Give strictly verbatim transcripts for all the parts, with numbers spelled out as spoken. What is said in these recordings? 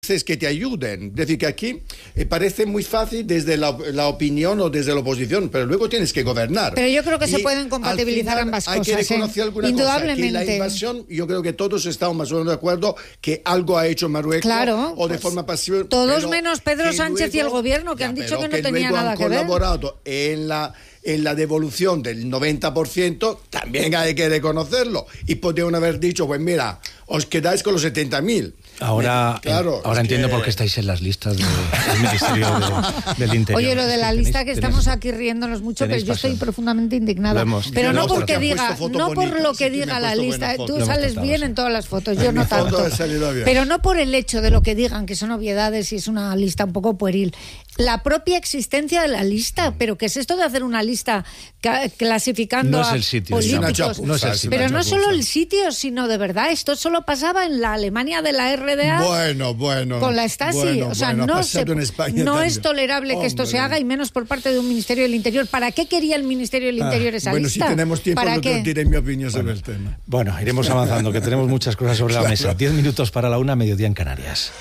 que te ayuden. Es decir, que aquí eh, parece muy fácil desde la, la opinión o desde la oposición, pero luego tienes que gobernar. Pero yo creo que y se pueden compatibilizar ambas hay cosas. Hay que reconocer ¿eh? alguna Indudablemente. cosa, que la invasión, yo creo que todos estamos más o menos de acuerdo que algo ha hecho Marruecos, claro, o de pues, forma pasiva. todos menos Pedro Sánchez luego, y el gobierno, que ya, han dicho que no que tenía nada han que ver. colaborado en la en la devolución del noventa por ciento, también hay que reconocerlo. Y podrían haber dicho, pues mira, os quedáis con los setenta mil. Ahora, claro, eh, ahora entiendo que... por qué estáis en las listas de, del Ministerio de, del Interior. Oye, lo de la tenéis, lista que tenéis, estamos aquí riéndonos mucho, pero yo pasado. estoy profundamente indignada. Hemos, pero no no, porque porque diga, no por bonita, lo que sí, diga me la lista. foto. Tú sales tratado, bien sí. en todas las fotos, yo no tanto. Pero no por el hecho de lo que digan, que son obviedades y es una lista un poco pueril. La propia existencia de la lista, pero ¿qué es esto de hacer una lista clasificando no es a el sitio, políticos? chapuza, no es el sitio, pero no chapuza. solo el sitio, sino de verdad, esto solo pasaba en la Alemania de la R D A. Bueno, bueno. Con la Stasi, bueno, o sea, bueno, no, se, no también. es tolerable Hombre. que esto se haga, y menos por parte de un Ministerio del Interior. ¿Para qué quería el Ministerio del Interior ah, esa bueno, lista? Bueno, si tenemos tiempo, ¿Para no qué? te diré mi opinión sobre bueno, el tema. Bueno, iremos avanzando, que tenemos muchas cosas sobre claro. la mesa. Diez minutos para la una, mediodía en Canarias.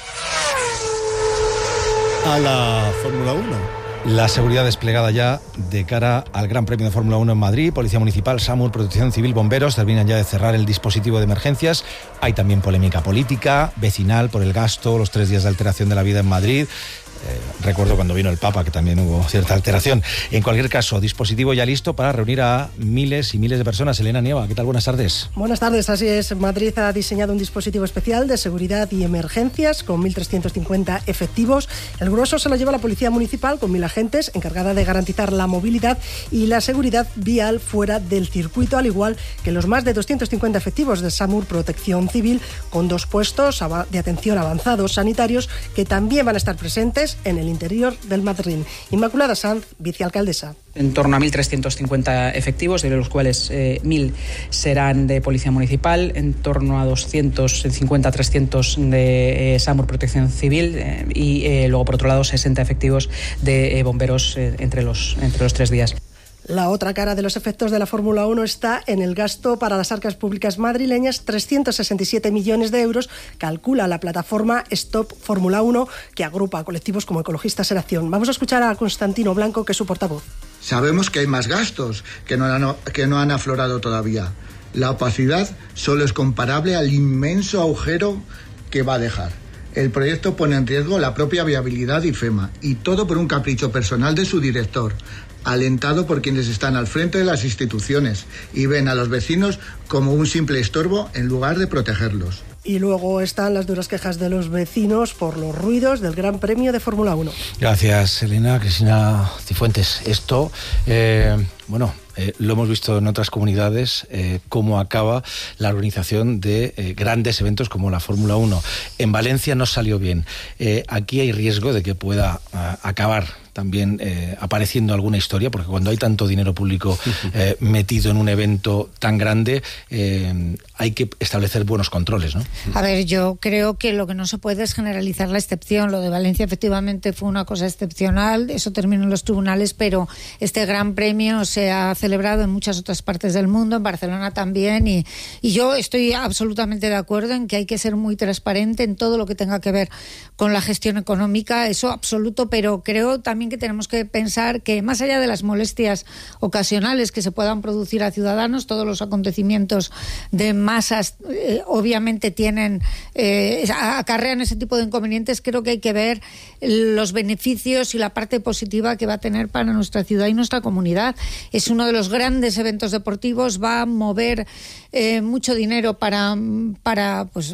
A la Fórmula uno. La seguridad desplegada ya de cara al Gran Premio de Fórmula uno en Madrid. Policía Municipal, SAMUR, Protección Civil, Bomberos terminan ya de cerrar el dispositivo de emergencias. Hay también polémica política, vecinal, por el gasto, los tres días de alteración de la vida en Madrid. Eh, recuerdo cuando vino el Papa que también hubo cierta alteración. En cualquier caso, dispositivo ya listo para reunir a miles y miles de personas. Elena Nieva, ¿qué tal? Buenas tardes. Buenas tardes, así es. Madrid ha diseñado un dispositivo especial de seguridad y emergencias con mil trescientos cincuenta efectivos. El grueso se lo lleva la Policía Municipal con mil agentes encargada de garantizar la movilidad y la seguridad vial fuera del circuito, al igual que los más de doscientos cincuenta efectivos de SAMUR Protección Civil, con dos puestos de atención avanzados sanitarios que también van a estar presentes en el interior del Madrid. Inmaculada Sanz, vicealcaldesa. En torno a mil trescientos cincuenta efectivos, de los cuales eh, mil serán de Policía Municipal, en torno a doscientos cincuenta a trescientos de eh, SAMUR Protección Civil eh, y eh, luego, por otro lado, sesenta efectivos de eh, bomberos eh, entre los, entre los tres días. La otra cara de los efectos de la Fórmula uno está en el gasto para las arcas públicas madrileñas, trescientos sesenta y siete millones de euros, calcula la plataforma Stop Fórmula uno, que agrupa a colectivos como Ecologistas en Acción. Vamos a escuchar a Constantino Blanco, que es su portavoz. Sabemos que hay más gastos que no han, que no han aflorado todavía. La opacidad solo es comparable al inmenso agujero que va a dejar. El proyecto pone en riesgo la propia viabilidad de IFEMA, y todo por un capricho personal de su director, alentado por quienes están al frente de las instituciones y ven a los vecinos como un simple estorbo en lugar de protegerlos. Y luego están las duras quejas de los vecinos por los ruidos del Gran Premio de Fórmula uno. Gracias, Elena. Cristina Cifuentes. Esto, eh, bueno, eh, lo hemos visto en otras comunidades, eh, cómo acaba la organización de eh, grandes eventos como la Fórmula uno. En Valencia no salió bien. Eh, aquí hay riesgo de que pueda uh, acabar también eh, apareciendo alguna historia, porque cuando hay tanto dinero público eh, metido en un evento tan grande, eh, hay que establecer buenos controles, ¿no? A ver, yo creo que lo que no se puede es generalizar la excepción. Lo de Valencia efectivamente fue una cosa excepcional, eso terminó en los tribunales, pero este Gran Premio se ha celebrado en muchas otras partes del mundo, en Barcelona también, y, y yo estoy absolutamente de acuerdo en que hay que ser muy transparente en todo lo que tenga que ver con la gestión económica, eso absoluto, pero creo también que tenemos que pensar que más allá de las molestias ocasionales que se puedan producir a ciudadanos, todos los acontecimientos de masas eh, obviamente tienen eh, acarrean ese tipo de inconvenientes. Creo que hay que ver los beneficios y la parte positiva que va a tener para nuestra ciudad y nuestra comunidad. Es uno de los grandes eventos deportivos, va a mover eh, mucho dinero para, para pues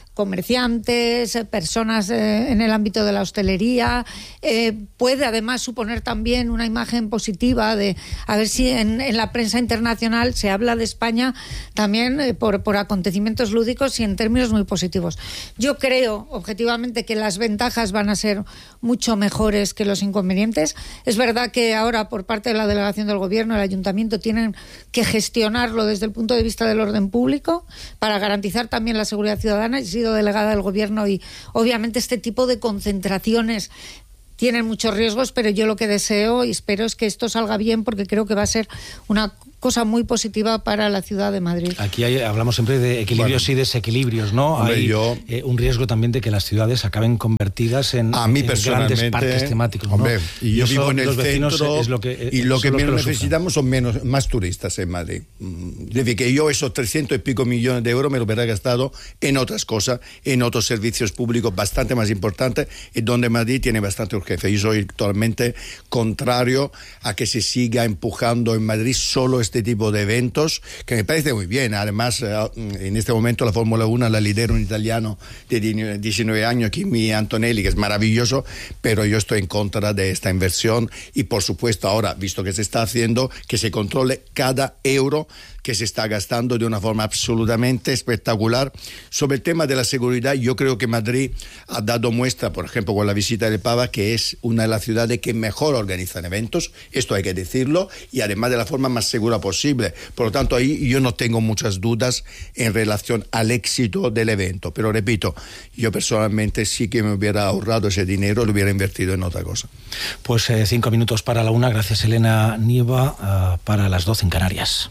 comerciantes, personas eh, en el ámbito de la hostelería, eh, puede además suponer también una imagen positiva de, a ver si en, en la prensa internacional se habla de España también eh, por, por acontecimientos lúdicos y en términos muy positivos. Yo creo, objetivamente, que las ventajas van a ser mucho mejores que los inconvenientes. Es verdad que ahora, por parte de la delegación del Gobierno, el Ayuntamiento tienen que gestionarlo desde el punto de vista del orden público para garantizar también la seguridad ciudadana. He sido delegada del Gobierno y obviamente este tipo de concentraciones tienen muchos riesgos, pero yo lo que deseo y espero es que esto salga bien, porque creo que va a ser una cosa muy positiva para la ciudad de Madrid. Aquí hay, hablamos siempre de equilibrios bueno, y desequilibrios, ¿no? Hombre, hay yo, eh, un riesgo también de que las ciudades acaben convertidas en, a mí en grandes parques temáticos, ¿no? Hombre, y yo vivo en el centro es lo que, y lo que menos que lo necesitamos son menos, más turistas en Madrid. Es decir, que yo esos trescientos y pico millones de euros me lo hubiera gastado en otras cosas, en otros servicios públicos bastante más importantes, y donde Madrid tiene bastante urgencia. Yo soy totalmente contrario a que se siga empujando en Madrid solo este tipo de eventos, que me parece muy bien. Además, en este momento la Fórmula uno la lidera un italiano de diecinueve años, Kimi Antonelli, que es maravilloso, pero yo estoy en contra de esta inversión y, por supuesto, ahora, visto que se está haciendo, que se controle cada euro que se está gastando de una forma absolutamente espectacular. Sobre el tema de la seguridad, yo creo que Madrid ha dado muestra, por ejemplo, con la visita del Papa, que es una de las ciudades que mejor organizan eventos, esto hay que decirlo, y además de la forma más segura posible. Por lo tanto, ahí yo no tengo muchas dudas en relación al éxito del evento. Pero repito, yo personalmente sí que me hubiera ahorrado ese dinero, lo hubiera invertido en otra cosa. Pues eh, cinco minutos para la una, gracias Elena Nieva, uh, para las doce en Canarias.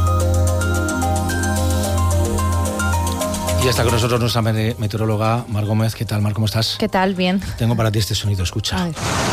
Y está con nosotros nuestra meteoróloga Mar Gómez. ¿Qué tal, Mar? ¿Cómo estás? ¿Qué tal? Bien. Tengo para ti este sonido, escucha.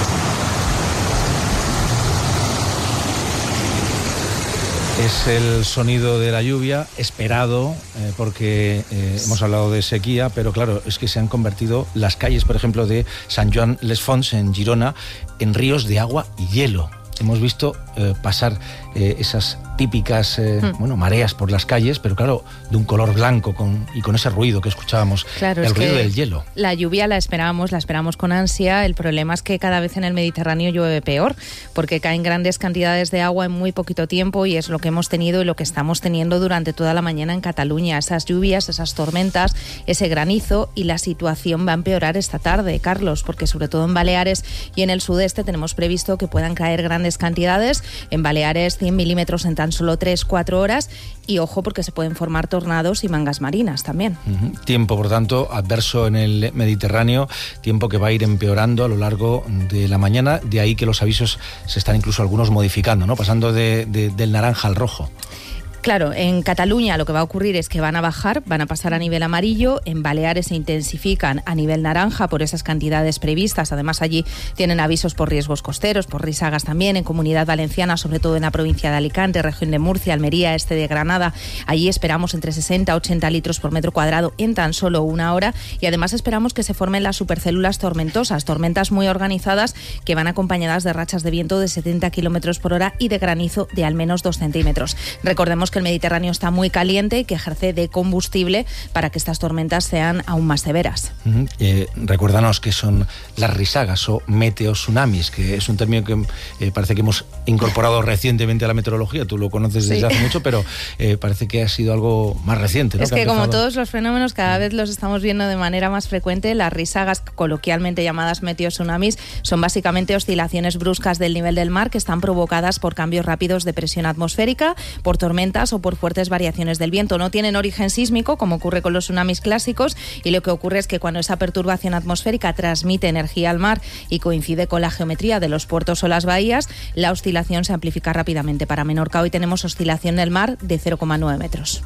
Es el sonido de la lluvia, esperado, eh, porque eh, hemos hablado de sequía, pero claro, es que se han convertido las calles, por ejemplo, de Sant Joan les Fonts, en Girona, en ríos de agua y hielo. Hemos visto eh, pasar eh, esas típicas eh, mm. bueno, mareas por las calles, pero claro, de un color blanco con, y con ese ruido que escuchábamos, claro, el es ruido que del hielo. La lluvia la esperábamos, la esperamos con ansia. El problema es que cada vez en el Mediterráneo llueve peor, porque caen grandes cantidades de agua en muy poquito tiempo, y es lo que hemos tenido y lo que estamos teniendo durante toda la mañana en Cataluña. Esas lluvias, esas tormentas, ese granizo, y la situación va a empeorar esta tarde, Carlos, porque sobre todo en Baleares y en el sudeste tenemos previsto que puedan caer grandes cantidades. En Baleares cien milímetros en tan solo tres cuatro horas, y ojo porque se pueden formar tornados y mangas marinas también. Uh-huh. Tiempo, por tanto, adverso en el Mediterráneo, tiempo que va a ir empeorando a lo largo de la mañana, de ahí que los avisos se están incluso algunos modificando, ¿no? Pasando de, de, del naranja al rojo. Claro, en Cataluña lo que va a ocurrir es que van a bajar, van a pasar a nivel amarillo. En Baleares se intensifican a nivel naranja por esas cantidades previstas. Además, allí tienen avisos por riesgos costeros, por risagas también. En Comunidad Valenciana, sobre todo en la provincia de Alicante, región de Murcia, Almería, este de Granada, allí esperamos entre sesenta a ochenta litros por metro cuadrado en tan solo una hora. Y además esperamos que se formen las supercélulas tormentosas, tormentas muy organizadas que van acompañadas de rachas de viento de setenta kilómetros por hora y de granizo de al menos dos centímetros. Recordemos que el Mediterráneo está muy caliente y que ejerce de combustible para que estas tormentas sean aún más severas. Uh-huh. Eh, recuérdanos qué son las risagas o meteotsunamis, que es un término que eh, parece que hemos incorporado recientemente a la meteorología. Tú lo conoces desde sí. hace mucho, pero eh, parece que ha sido algo más reciente, ¿no? Es que, que empezado... como todos los fenómenos, cada vez los estamos viendo de manera más frecuente. Las risagas, coloquialmente llamadas meteotsunamis, son básicamente oscilaciones bruscas del nivel del mar que están provocadas por cambios rápidos de presión atmosférica, por tormentas o por fuertes variaciones del viento. No tienen origen sísmico, como ocurre con los tsunamis clásicos, y lo que ocurre es que cuando esa perturbación atmosférica transmite energía al mar y coincide con la geometría de los puertos o las bahías, la oscilación se amplifica rápidamente. Para Menorca hoy tenemos oscilación del mar de cero coma nueve metros.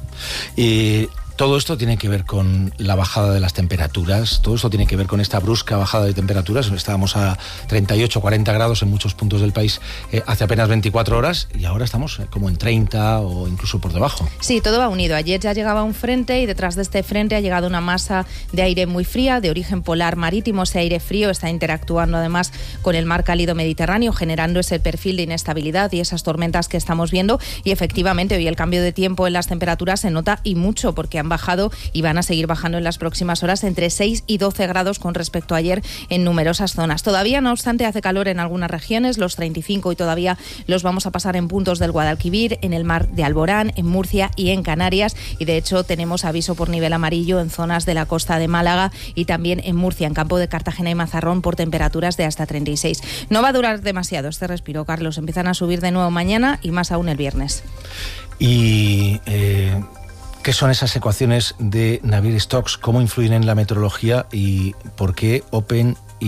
Y todo esto tiene que ver con la bajada de las temperaturas, todo esto tiene que ver con esta brusca bajada de temperaturas. Estábamos a treinta y ocho, cuarenta grados en muchos puntos del país eh, hace apenas veinticuatro horas, y ahora estamos eh, como en treinta o incluso por debajo. Sí, todo va unido. Ayer ya llegaba un frente y detrás de este frente ha llegado una masa de aire muy fría, de origen polar marítimo. Ese aire frío está interactuando además con el mar cálido mediterráneo, generando ese perfil de inestabilidad y esas tormentas que estamos viendo. Y efectivamente hoy el cambio de tiempo en las temperaturas se nota, y mucho, porque han bajado y van a seguir bajando en las próximas horas entre seis y doce grados con respecto a ayer en numerosas zonas. Todavía, no obstante, hace calor en algunas regiones, los treinta y cinco, y todavía los vamos a pasar en puntos del Guadalquivir, en el mar de Alborán, en Murcia y en Canarias, y de hecho tenemos aviso por nivel amarillo en zonas de la costa de Málaga y también en Murcia, en Campo de Cartagena y Mazarrón, por temperaturas de hasta treinta y seis. No va a durar demasiado este respiro, Carlos. Empiezan a subir de nuevo mañana y más aún el viernes. Y... Eh... ¿Qué son esas ecuaciones de Navier-Stokes? ¿Cómo influyen en la meteorología? ¿Y por qué OpenAI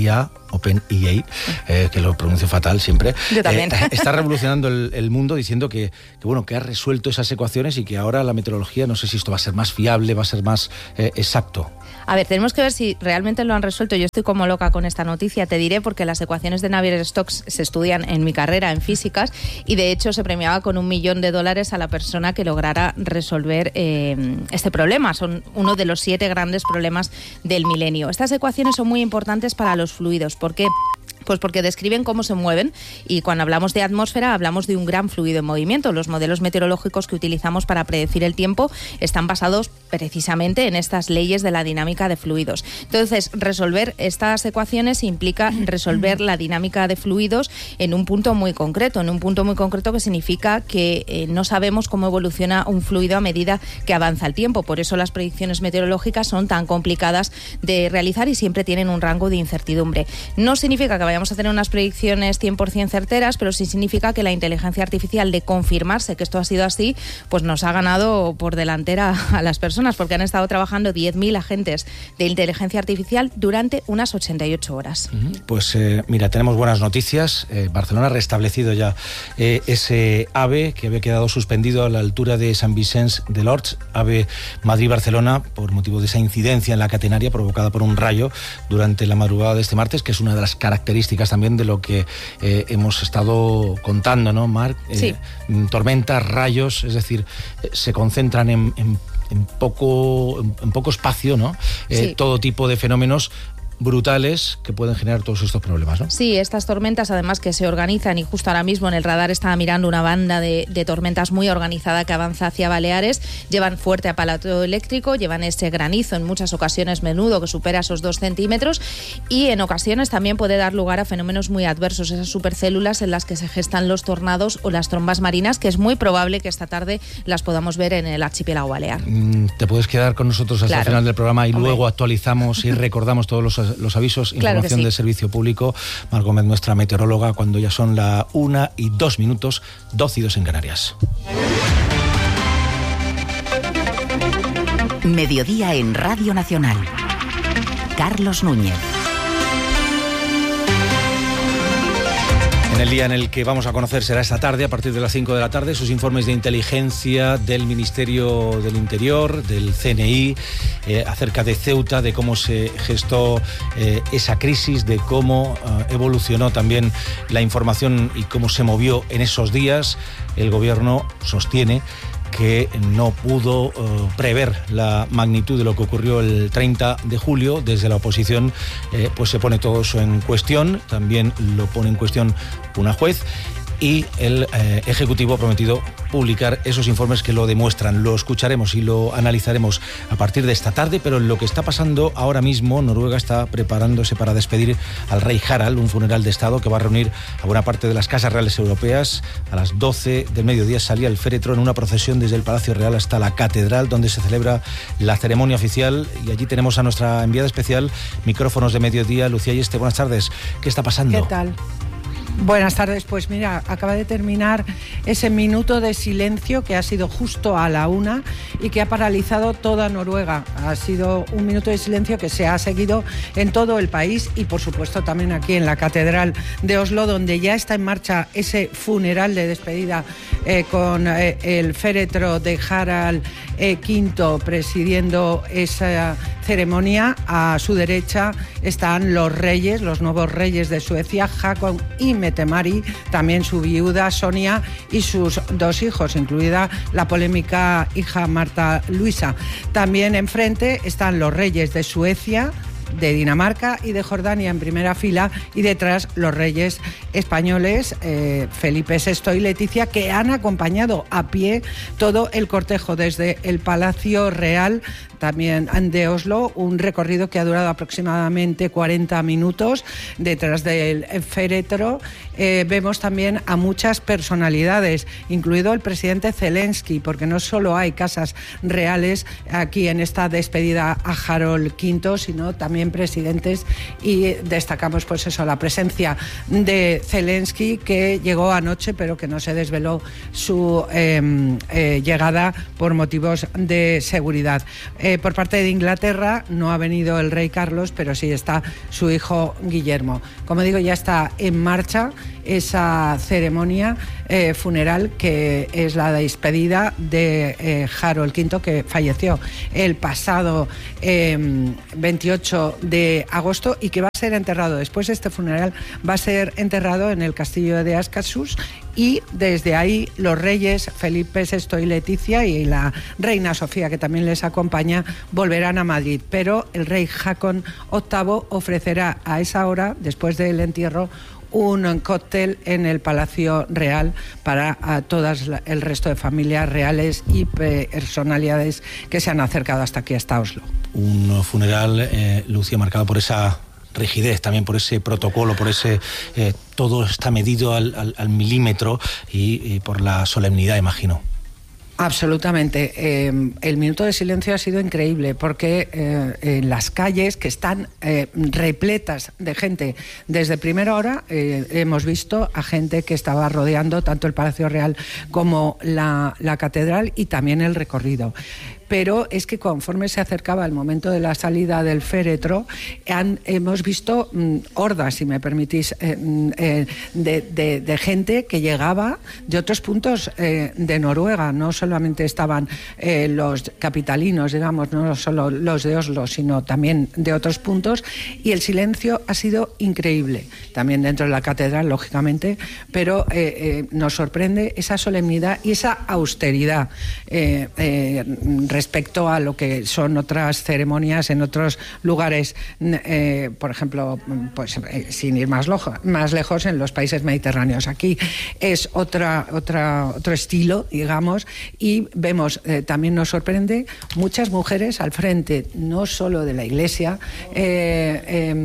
OpenAI, eh, que lo pronuncio fatal siempre. Yo también. Eh, está revolucionando el, el mundo diciendo que, que, bueno, que ha resuelto esas ecuaciones y que ahora la meteorología, no sé si esto va a ser más fiable, va a ser más eh, exacto. A ver, tenemos que ver si realmente lo han resuelto. Yo estoy como loca con esta noticia, te diré, porque las ecuaciones de Navier-Stokes se estudian en mi carrera, en físicas, y de hecho se premiaba con un millón de dólares a la persona que lograra resolver eh, este problema. Son uno de los siete grandes problemas del milenio. Estas ecuaciones son muy importantes para los fluidos. ¿Por qué? Pues porque describen cómo se mueven, y cuando hablamos de atmósfera hablamos de un gran fluido en movimiento. Los modelos meteorológicos que utilizamos para predecir el tiempo están basados precisamente en estas leyes de la dinámica de fluidos. Entonces, resolver estas ecuaciones implica resolver la dinámica de fluidos en un punto muy concreto, en un punto muy concreto que significa que eh, no sabemos cómo evoluciona un fluido a medida que avanza el tiempo. Por eso las predicciones meteorológicas son tan complicadas de realizar y siempre tienen un rango de incertidumbre. No significa que vayamos a tener unas predicciones cien por ciento certeras, pero sí significa que la inteligencia artificial, de confirmarse que esto ha sido así, pues nos ha ganado por delantera a las personas, porque han estado trabajando diez mil agentes de inteligencia artificial durante unas ochenta y ocho horas. Pues eh, mira, tenemos buenas noticias. Eh, Barcelona ha restablecido ya eh, ese AVE que había quedado suspendido a la altura de Sant Vicenç de Lords, AVE Madrid-Barcelona, por motivo de esa incidencia en la catenaria provocada por un rayo durante la madrugada de este martes, que es una de las características también de lo que eh, hemos estado contando, ¿no, Marc? Eh, sí. Tormentas, rayos, es decir, eh, se concentran en, en, en, poco, en poco espacio, ¿no? Eh, sí. Todo tipo de fenómenos brutales que pueden generar todos estos problemas, ¿no? Sí, estas tormentas además que se organizan, y justo ahora mismo en el radar estaba mirando una banda de, de tormentas muy organizada que avanza hacia Baleares, llevan fuerte aparato eléctrico, llevan ese granizo en muchas ocasiones menudo que supera esos dos centímetros, y en ocasiones también puede dar lugar a fenómenos muy adversos, esas supercélulas en las que se gestan los tornados o las trombas marinas, que es muy probable que esta tarde las podamos ver en el archipiélago balear. Te puedes quedar con nosotros hasta claro. el final del programa y Hombre. luego actualizamos y recordamos todos los los avisos, claro información sí. del servicio público. Mar Gómez, nuestra meteoróloga, cuando ya son la una y dos minutos, doce y dos en Canarias. Mediodía en Radio Nacional. Carlos Núñez. El día en el que vamos a conocer será esta tarde, a partir de las cinco de la tarde, sus informes de inteligencia del Ministerio del Interior, del C N I, eh, acerca de Ceuta, de cómo se gestó eh, esa crisis, de cómo eh, evolucionó también la información y cómo se movió en esos días. El Gobierno sostiene que no pudo uh, prever la magnitud de lo que ocurrió el treinta de julio. Desde la oposición eh, pues se pone todo eso en cuestión, también lo pone en cuestión una juez, y el eh, Ejecutivo ha prometido publicar esos informes que lo demuestran. Lo escucharemos y lo analizaremos a partir de esta tarde, pero lo que está pasando ahora mismo, Noruega está preparándose para despedir al rey Harald, un funeral de Estado que va a reunir a buena parte de las casas reales europeas. A las doce del mediodía salía el féretro en una procesión desde el Palacio Real hasta la Catedral, donde se celebra la ceremonia oficial, y allí tenemos a nuestra enviada especial, micrófonos de mediodía, Lucía Yeste. Buenas tardes. ¿Qué está pasando? ¿Qué tal? Buenas tardes, pues mira, acaba de terminar ese minuto de silencio que ha sido justo a la una y que ha paralizado toda Noruega. Ha sido un minuto de silencio que se ha seguido en todo el país y por supuesto también aquí en la Catedral de Oslo, donde ya está en marcha ese funeral de despedida eh, con eh, el féretro de Harald eh, quinto presidiendo esa ceremonia. A su derecha están los reyes, los nuevos reyes de Suecia, Haakon y Mette-Marit, también su viuda Sonia y sus dos hijos, incluida la polémica hija Marta Luisa. También enfrente están los reyes de Suecia, de Dinamarca y de Jordania en primera fila, y detrás los reyes españoles eh, Felipe sexto y Leticia, que han acompañado a pie todo el cortejo desde el Palacio Real también de Oslo, un recorrido que ha durado aproximadamente cuarenta minutos. Detrás del féretro eh, vemos también a muchas personalidades, incluido el presidente Zelensky, porque no solo hay casas reales aquí en esta despedida a Harald quinto, sino también presidentes, y destacamos pues eso, la presencia de Zelensky, que llegó anoche pero que no se desveló su eh, eh, llegada por motivos de seguridad. Eh, Eh, por parte de Inglaterra no ha venido el rey Carlos, pero sí está su hijo Guillermo. Como digo, ya está en marcha esa ceremonia eh, funeral, que es la despedida de eh, Harold quinto, que falleció el pasado eh, veintiocho de agosto y que va a ser enterrado, después de este funeral, va a ser enterrado en el castillo de Ascasus, y desde ahí los reyes Felipe sexto y Leticia y la reina Sofía, que también les acompaña, volverán a Madrid. Pero el rey Haakon octavo ofrecerá a esa hora, después del entierro, un cóctel en el Palacio Real para a todas el resto de familias reales y personalidades que se han acercado hasta aquí, hasta Oslo. Un funeral, eh, Lucía, marcado por esa rigidez, también por ese protocolo, por ese eh, todo está medido al, al, al milímetro y, y por la solemnidad, imagino. Absolutamente. Eh, el minuto de silencio ha sido increíble porque eh, en las calles, que están eh, repletas de gente desde primera hora, eh, hemos visto a gente que estaba rodeando tanto el Palacio Real como la, la catedral y también el recorrido. Pero es que conforme se acercaba el momento de la salida del féretro, han, hemos visto mm, hordas, si me permitís, eh, eh, de, de, de gente que llegaba de otros puntos eh, de Noruega. No solamente estaban eh, los capitalinos, digamos, no solo los de Oslo, sino también de otros puntos, y el silencio ha sido increíble. También dentro de la catedral, lógicamente, pero eh, eh, nos sorprende esa solemnidad y esa austeridad eh, eh, respecto a lo que son otras ceremonias en otros lugares, eh, por ejemplo, pues eh, sin ir más, lojo, más lejos, en los países mediterráneos. Aquí es otra, otra, otro estilo, digamos, y vemos, eh, también nos sorprende, muchas mujeres al frente, no solo de la iglesia eh,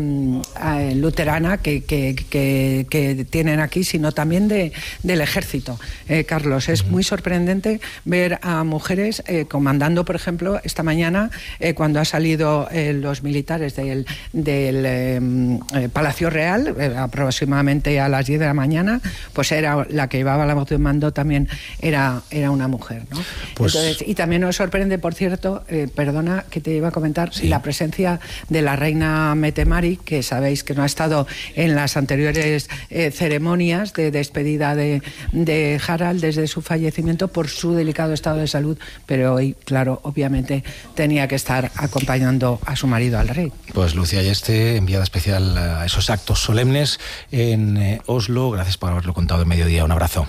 eh, luterana que, que, que, que tienen aquí, sino también de, del ejército. Eh, Carlos, es muy sorprendente ver a mujeres eh, comandando, por ejemplo, esta mañana, eh, cuando han salido eh, los militares del, del eh, eh, Palacio Real, eh, aproximadamente a las diez de la mañana, pues era la que llevaba la voz de mando, también era, era una mujer, ¿no? Pues... Entonces, y también nos sorprende, por cierto, eh, perdona que te iba a comentar, sí, la presencia de la reina Mette-Marit, que sabéis que no ha estado en las anteriores eh, ceremonias de despedida de, de Harald desde su fallecimiento por su delicado estado de salud, pero hoy, claro, obviamente tenía que estar acompañando a su marido, al rey. Pues Lucía Ayeste, enviada especial a esos actos solemnes en eh, Oslo, gracias por haberlo contado de mediodía. Un abrazo.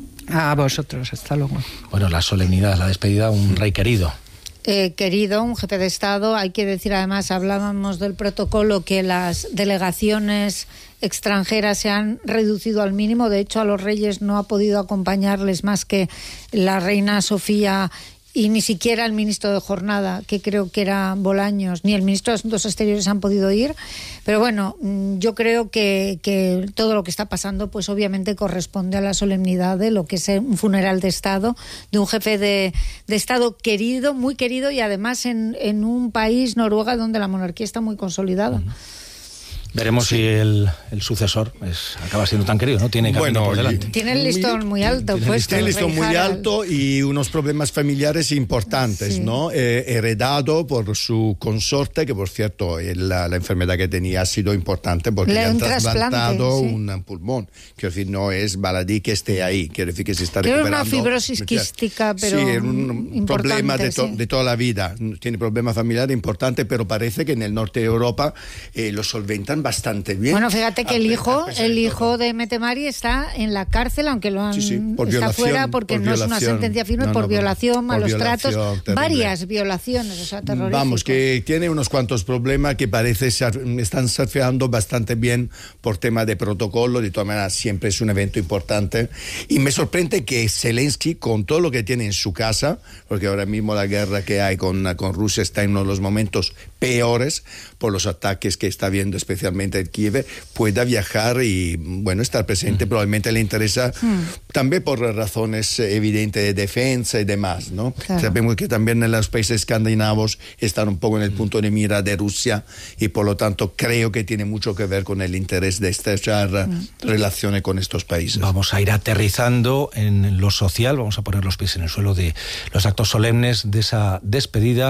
A vosotros, hasta luego. Bueno, la solemnidad, la despedida, un rey querido. Eh, querido, un jefe de Estado. Hay que decir, además, hablábamos del protocolo, que las delegaciones extranjeras se han reducido al mínimo. De hecho, a los reyes no ha podido acompañarles más que la reina Sofía, y ni siquiera el ministro de Jornada, que creo que era Bolaños, ni el ministro de Asuntos Exteriores han podido ir. Pero bueno, yo creo que, que todo lo que está pasando, pues obviamente corresponde a la solemnidad de lo que es un funeral de Estado, de un jefe de, de Estado querido, muy querido, y además en, en un país, Noruega, donde la monarquía está muy consolidada. Uh-huh. Veremos sí. si el, el sucesor es, acaba siendo tan querido, ¿no? Tiene camino bueno, por delante. Tiene el listón muy alto. Tiene, puesto, tiene el listón muy alto y unos problemas familiares importantes, sí. ¿no? Eh, heredado por su consorte, que por cierto la, la enfermedad que tenía ha sido importante porque le han trasplantado sí. un pulmón. Quiero decir, no es baladí que esté ahí, quiero decir que se está Creo recuperando. Era una fibrosis quística, pero sí, es un problema de, to, sí. de toda la vida. Tiene problemas familiares importantes, pero parece que en el norte de Europa eh, lo solventan bastante bien. Bueno, fíjate que el hijo, el hijo de Mette-Marit está en la cárcel, aunque lo han sí, sí, por está violación, fuera porque por no es una sentencia firme, no, por no, violación, por, malos por violación, tratos, terrible. Varias violaciones, o sea, terroríficos. Vamos, que tiene unos cuantos problemas que parece ser, están surfeando bastante bien por tema de protocolo. De todas maneras, siempre es un evento importante. Y me sorprende que Zelensky, con todo lo que tiene en su casa, porque ahora mismo la guerra que hay con, con Rusia está en uno de los momentos peores por los ataques que está viendo, especialmente en Kiev, pueda viajar y, bueno, estar presente. Mm. Probablemente le interesa mm. también por razones evidentes de defensa y demás, ¿no? Claro. Sabemos que también en los países escandinavos están un poco en el punto de mira de Rusia y por lo tanto creo que tiene mucho que ver con el interés de estrechar mm. relaciones con estos países. Vamos a ir aterrizando en lo social, vamos a poner los pies en el suelo de los actos solemnes de esa despedida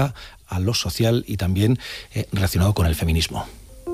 a lo social y también eh, relacionado con el feminismo.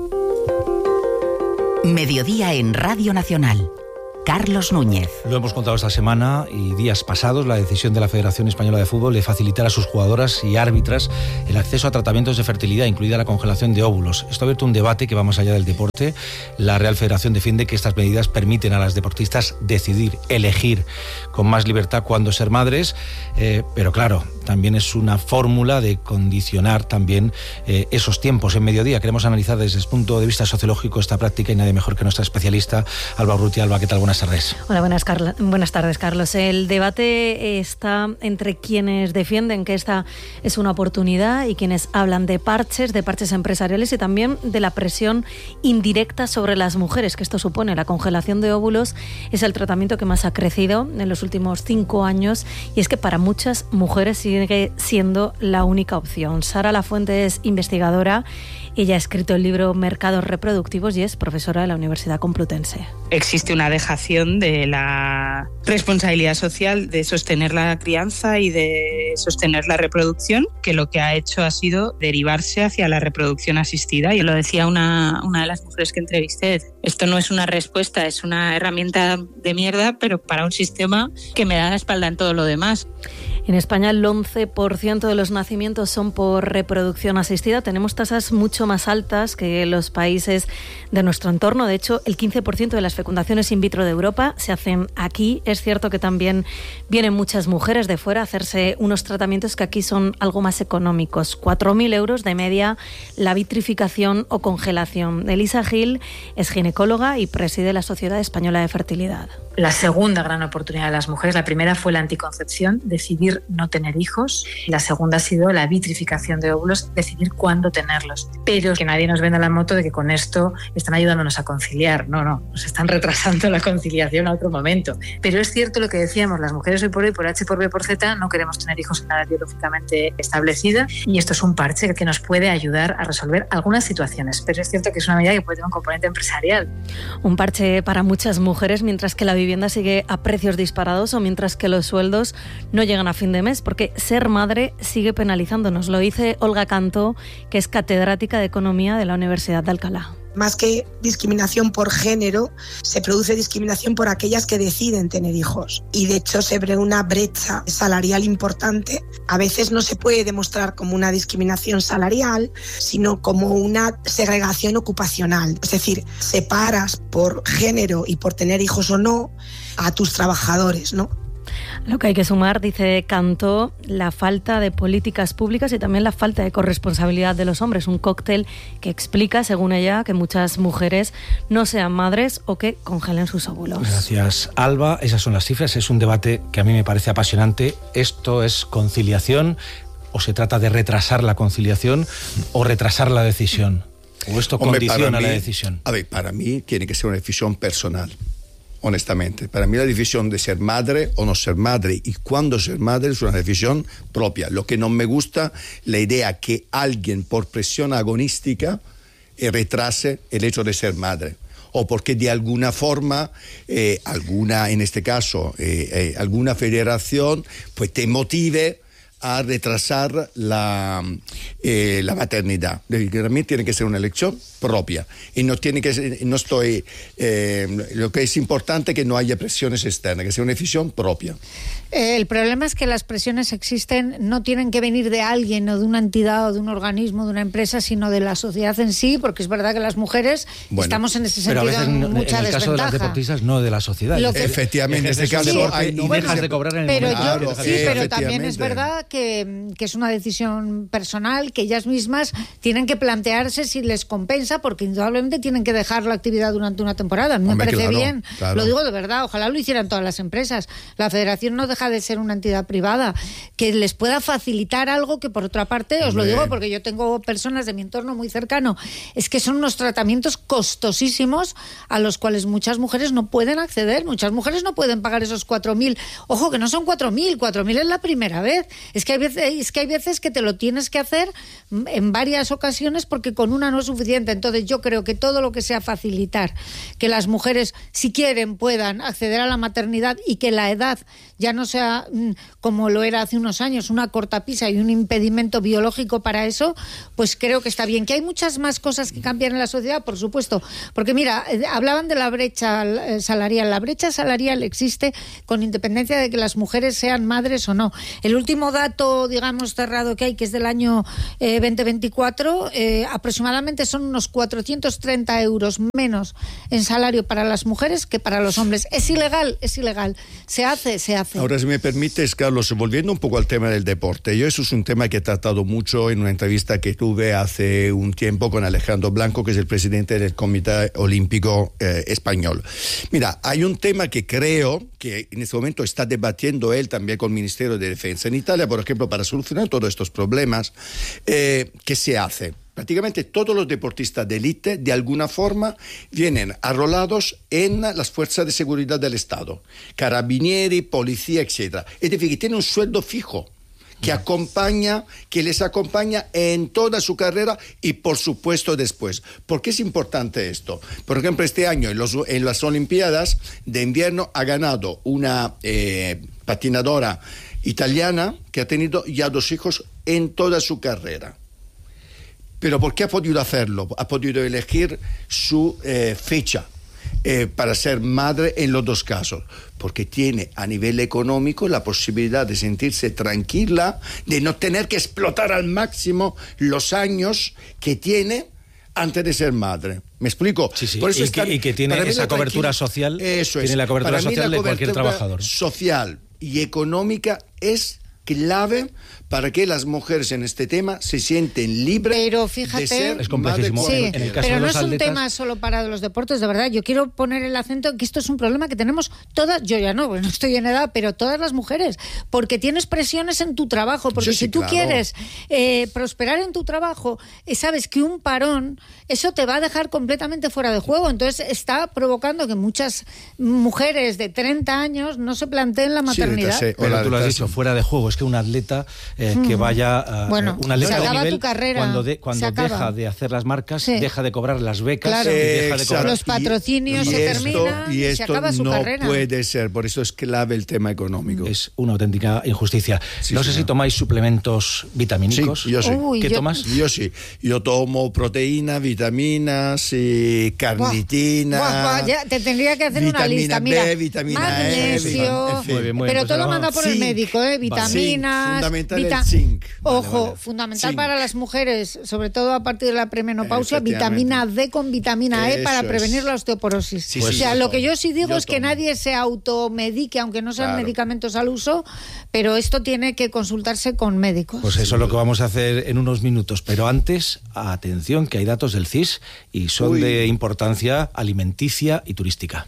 Mediodía en Radio Nacional. Carlos Núñez. Lo hemos contado esta semana y días pasados, la decisión de la Federación Española de Fútbol de facilitar a sus jugadoras y árbitras el acceso a tratamientos de fertilidad, incluida la congelación de óvulos. Esto ha abierto un debate que va más allá del deporte. La Real Federación defiende que estas medidas permiten a las deportistas decidir, elegir con más libertad cuándo ser madres, eh, pero claro, también es una fórmula de condicionar también eh, esos tiempos. En Mediodía queremos analizar desde el punto de vista sociológico esta práctica y nadie mejor que nuestra especialista, Alba Urrutia. Alba, ¿qué tal? Buenas tardes. Hola, buenas, Carla. buenas tardes, Carlos. El debate está entre quienes defienden que esta es una oportunidad y quienes hablan de parches, de parches empresariales y también de la presión indirecta sobre las mujeres que esto supone. La congelación de óvulos es el tratamiento que más ha crecido en los últimos cinco años y es que para muchas mujeres sigue siendo la única opción. Sara Lafuente es investigadora. Ella ha escrito el libro Mercados Reproductivos y es profesora de la Universidad Complutense. Existe una dejación de la responsabilidad social de sostener la crianza y de sostener la reproducción, que lo que ha hecho ha sido derivarse hacia la reproducción asistida. Y lo decía una, una de las mujeres que entrevisté, esto no es una respuesta, es una herramienta de mierda, pero para un sistema que me da la espalda en todo lo demás. En España el once por ciento de los nacimientos son por reproducción asistida. Tenemos tasas mucho más altas que los países de nuestro entorno. De hecho, el quince por ciento de las fecundaciones in vitro de Europa se hacen aquí. Es cierto que también vienen muchas mujeres de fuera a hacerse unos tratamientos que aquí son algo más económicos. cuatro mil euros de media la vitrificación o congelación. Elisa Gil es ginecóloga y preside la Sociedad Española de Fertilidad. La segunda gran oportunidad de las mujeres, la primera fue la anticoncepción, decidir no tener hijos. La segunda ha sido la vitrificación de óvulos, decidir cuándo tenerlos. Pero que nadie nos venda la moto de que con esto están ayudándonos a conciliar. No, no, nos están retrasando la conciliación a otro momento. Pero es cierto lo que decíamos, las mujeres hoy por hoy, por H, por B, por Z, no queremos tener hijos en la edad biológicamente establecida y esto es un parche que nos puede ayudar a resolver algunas situaciones. Pero es cierto que es una medida que puede tener un componente empresarial. Un parche para muchas mujeres, mientras que la vivienda sigue a precios disparados o mientras que los sueldos no llegan a fin de mes, porque ser madre sigue penalizándonos. Lo dice Olga Cantó, que es catedrática de Economía de la Universidad de Alcalá. Más que discriminación por género, se produce discriminación por aquellas que deciden tener hijos. Y de hecho se ve una brecha salarial importante. A veces no se puede demostrar como una discriminación salarial, sino como una segregación ocupacional. Es decir, separas por género y por tener hijos o no a tus trabajadores, ¿no? Lo que hay que sumar, dice Cantó, la falta de políticas públicas y también la falta de corresponsabilidad de los hombres. Un cóctel que explica, según ella, que muchas mujeres no sean madres o que congelen sus óvulos. Gracias, Alba. Esas son las cifras. Es un debate que a mí me parece apasionante. ¿Esto es conciliación o se trata de retrasar la conciliación o retrasar la decisión? ¿O esto Hombre, condiciona mí, la decisión? A ver, para mí tiene que ser una decisión personal. Honestamente, para mí la decisión de ser madre o no ser madre y cuándo ser madre es una decisión propia. Lo que no me gusta, la idea que alguien por presión agonística eh, retrase el hecho de ser madre. O porque de alguna forma, eh, alguna, en este caso, eh, eh, alguna federación, pues te motive a retrasar la, eh, la maternidad. Realmente tiene que ser una elección propia y no tiene que ser, no estoy eh, lo que es importante es que no haya presiones externas, que sea una decisión propia. Eh, el problema es que las presiones existen, no tienen que venir de alguien o de una entidad o de un organismo, de una empresa, sino de la sociedad en sí, porque es verdad que las mujeres bueno, estamos en ese sentido pero a veces, en mucha en el desventaja. caso de las deportistas, no de la sociedad. Que, Efectivamente, en este caso sí, hay, no bueno, dejas de cobrar en el pero momento. yo, Claro, sí, pero también es verdad que, que es una decisión personal, que ellas mismas tienen que plantearse si les compensa, porque indudablemente tienen que dejar la actividad durante una temporada. A mí Hombre, me parece claro, bien, claro. Lo digo de verdad, ojalá lo hicieran todas las empresas. La federación no deja de ser una entidad privada, que les pueda facilitar algo que por otra parte, os Hombre. lo digo porque yo tengo personas de mi entorno muy cercano, es que son unos tratamientos costosísimos a los cuales muchas mujeres no pueden acceder, muchas mujeres no pueden pagar esos cuatro mil, ojo que no son cuatro mil, cuatro mil es la primera vez, es Es que hay veces, es que hay veces que te lo tienes que hacer en varias ocasiones porque con una no es suficiente. Entonces yo creo que todo lo que sea facilitar que las mujeres, si quieren, puedan acceder a la maternidad y que la edad ya no sea como lo era hace unos años, una cortapisa y un impedimento biológico para eso, pues creo que está bien. Que hay muchas más cosas que cambian en la sociedad, por supuesto. Porque mira, hablaban de la brecha salarial. La brecha salarial existe con independencia de que las mujeres sean madres o no. El último dato, digamos, cerrado que hay, que es del año eh, veinte veinticuatro, eh, aproximadamente son unos cuatrocientos treinta euros menos en salario para las mujeres que para los hombres. ¿Es ilegal? Es ilegal. ¿Se hace? Se hace. Ahora, si me permites, Carlos, volviendo un poco al tema del deporte, yo eso es un tema que he tratado mucho en una entrevista que tuve hace un tiempo con Alejandro Blanco, que es el presidente del Comité Olímpico eh, Español. Mira, hay un tema que creo que en este momento está debatiendo él también con el Ministerio de Defensa. En Italia, por ejemplo, para solucionar todos estos problemas, eh, ¿qué se hace? Prácticamente todos los deportistas de élite, de alguna forma, vienen arrolados en las fuerzas de seguridad del Estado, carabinieri, policía, etcétera. Es decir, que tienen un sueldo fijo que acompaña, que les acompaña en toda su carrera y, por supuesto, después. ¿Por qué es importante esto? Por ejemplo, este año en, los, en las Olimpiadas de invierno ha ganado una eh, patinadora italiana que ha tenido ya dos hijos en toda su carrera. ¿Pero por qué ha podido hacerlo? Ha podido elegir su eh, fecha eh, para ser madre en los dos casos, porque tiene a nivel económico la posibilidad de sentirse tranquila, de no tener que explotar al máximo los años que tiene antes de ser madre. ¿Me explico? Sí, sí. Por eso y, está, que, y que tiene esa cobertura social. Eso es. Tiene la cobertura Para mí social la de cualquier cobertura trabajador. Social y económica es clave para que las mujeres en este tema se sienten libres pero fíjate, de ser es complejísimo. Sí, en el caso pero de no los es un atletas, tema solo para los deportes, de verdad. Yo quiero poner el acento en que esto es un problema que tenemos todas, yo ya no, pues no estoy en edad, pero todas las mujeres, porque tienes presiones en tu trabajo, porque sí, si tú claro. quieres eh, prosperar en tu trabajo, eh, sabes que un parón, eso te va a dejar completamente fuera de juego. Entonces está provocando que muchas mujeres de treinta años no se planteen la maternidad. Sí, pero tú lo has dicho, fuera de juego. Es que un atleta eh, que vaya a, bueno, un atleta se acaba de nivel, tu carrera, cuando, de, cuando deja de hacer las marcas, sí. deja de cobrar las becas, claro. y deja de cobrar los patrocinios y, se y esto, terminan y, y esto se acaba su no carrera. puede ser, por eso es clave el tema económico. Es una auténtica injusticia. Sí, no sí, sé no. si tomáis suplementos vitamínicos. Sí, yo sí. Uy, ¿Qué yo... tomas? Yo sí. Yo tomo proteína, vitaminas, y carnitina. Buah, buah, ya te tendría que hacer una lista. B, Mira, vitamina magnesio, E, en fin. Muy bien, muy bien, pero pues todo ahora lo manda por el zinc. médico, ¿eh? Vitaminas. Zinc, fundamental vita- el zinc. Ojo, Vale, vale. fundamental Zinc. para las mujeres, sobre todo a partir de la premenopausia, Efectivamente. vitamina D con vitamina E Eso para es. prevenir la osteoporosis. Sí, o sí, sea, yo lo tomo. que yo sí digo Yo es que tomo. nadie se automedique, aunque no sean Claro. medicamentos al uso, pero esto tiene que consultarse con médicos. Pues eso es lo que vamos a hacer en unos minutos. Pero antes, atención, que hay datos del C I S y son Uy. de importancia alimenticia y turística.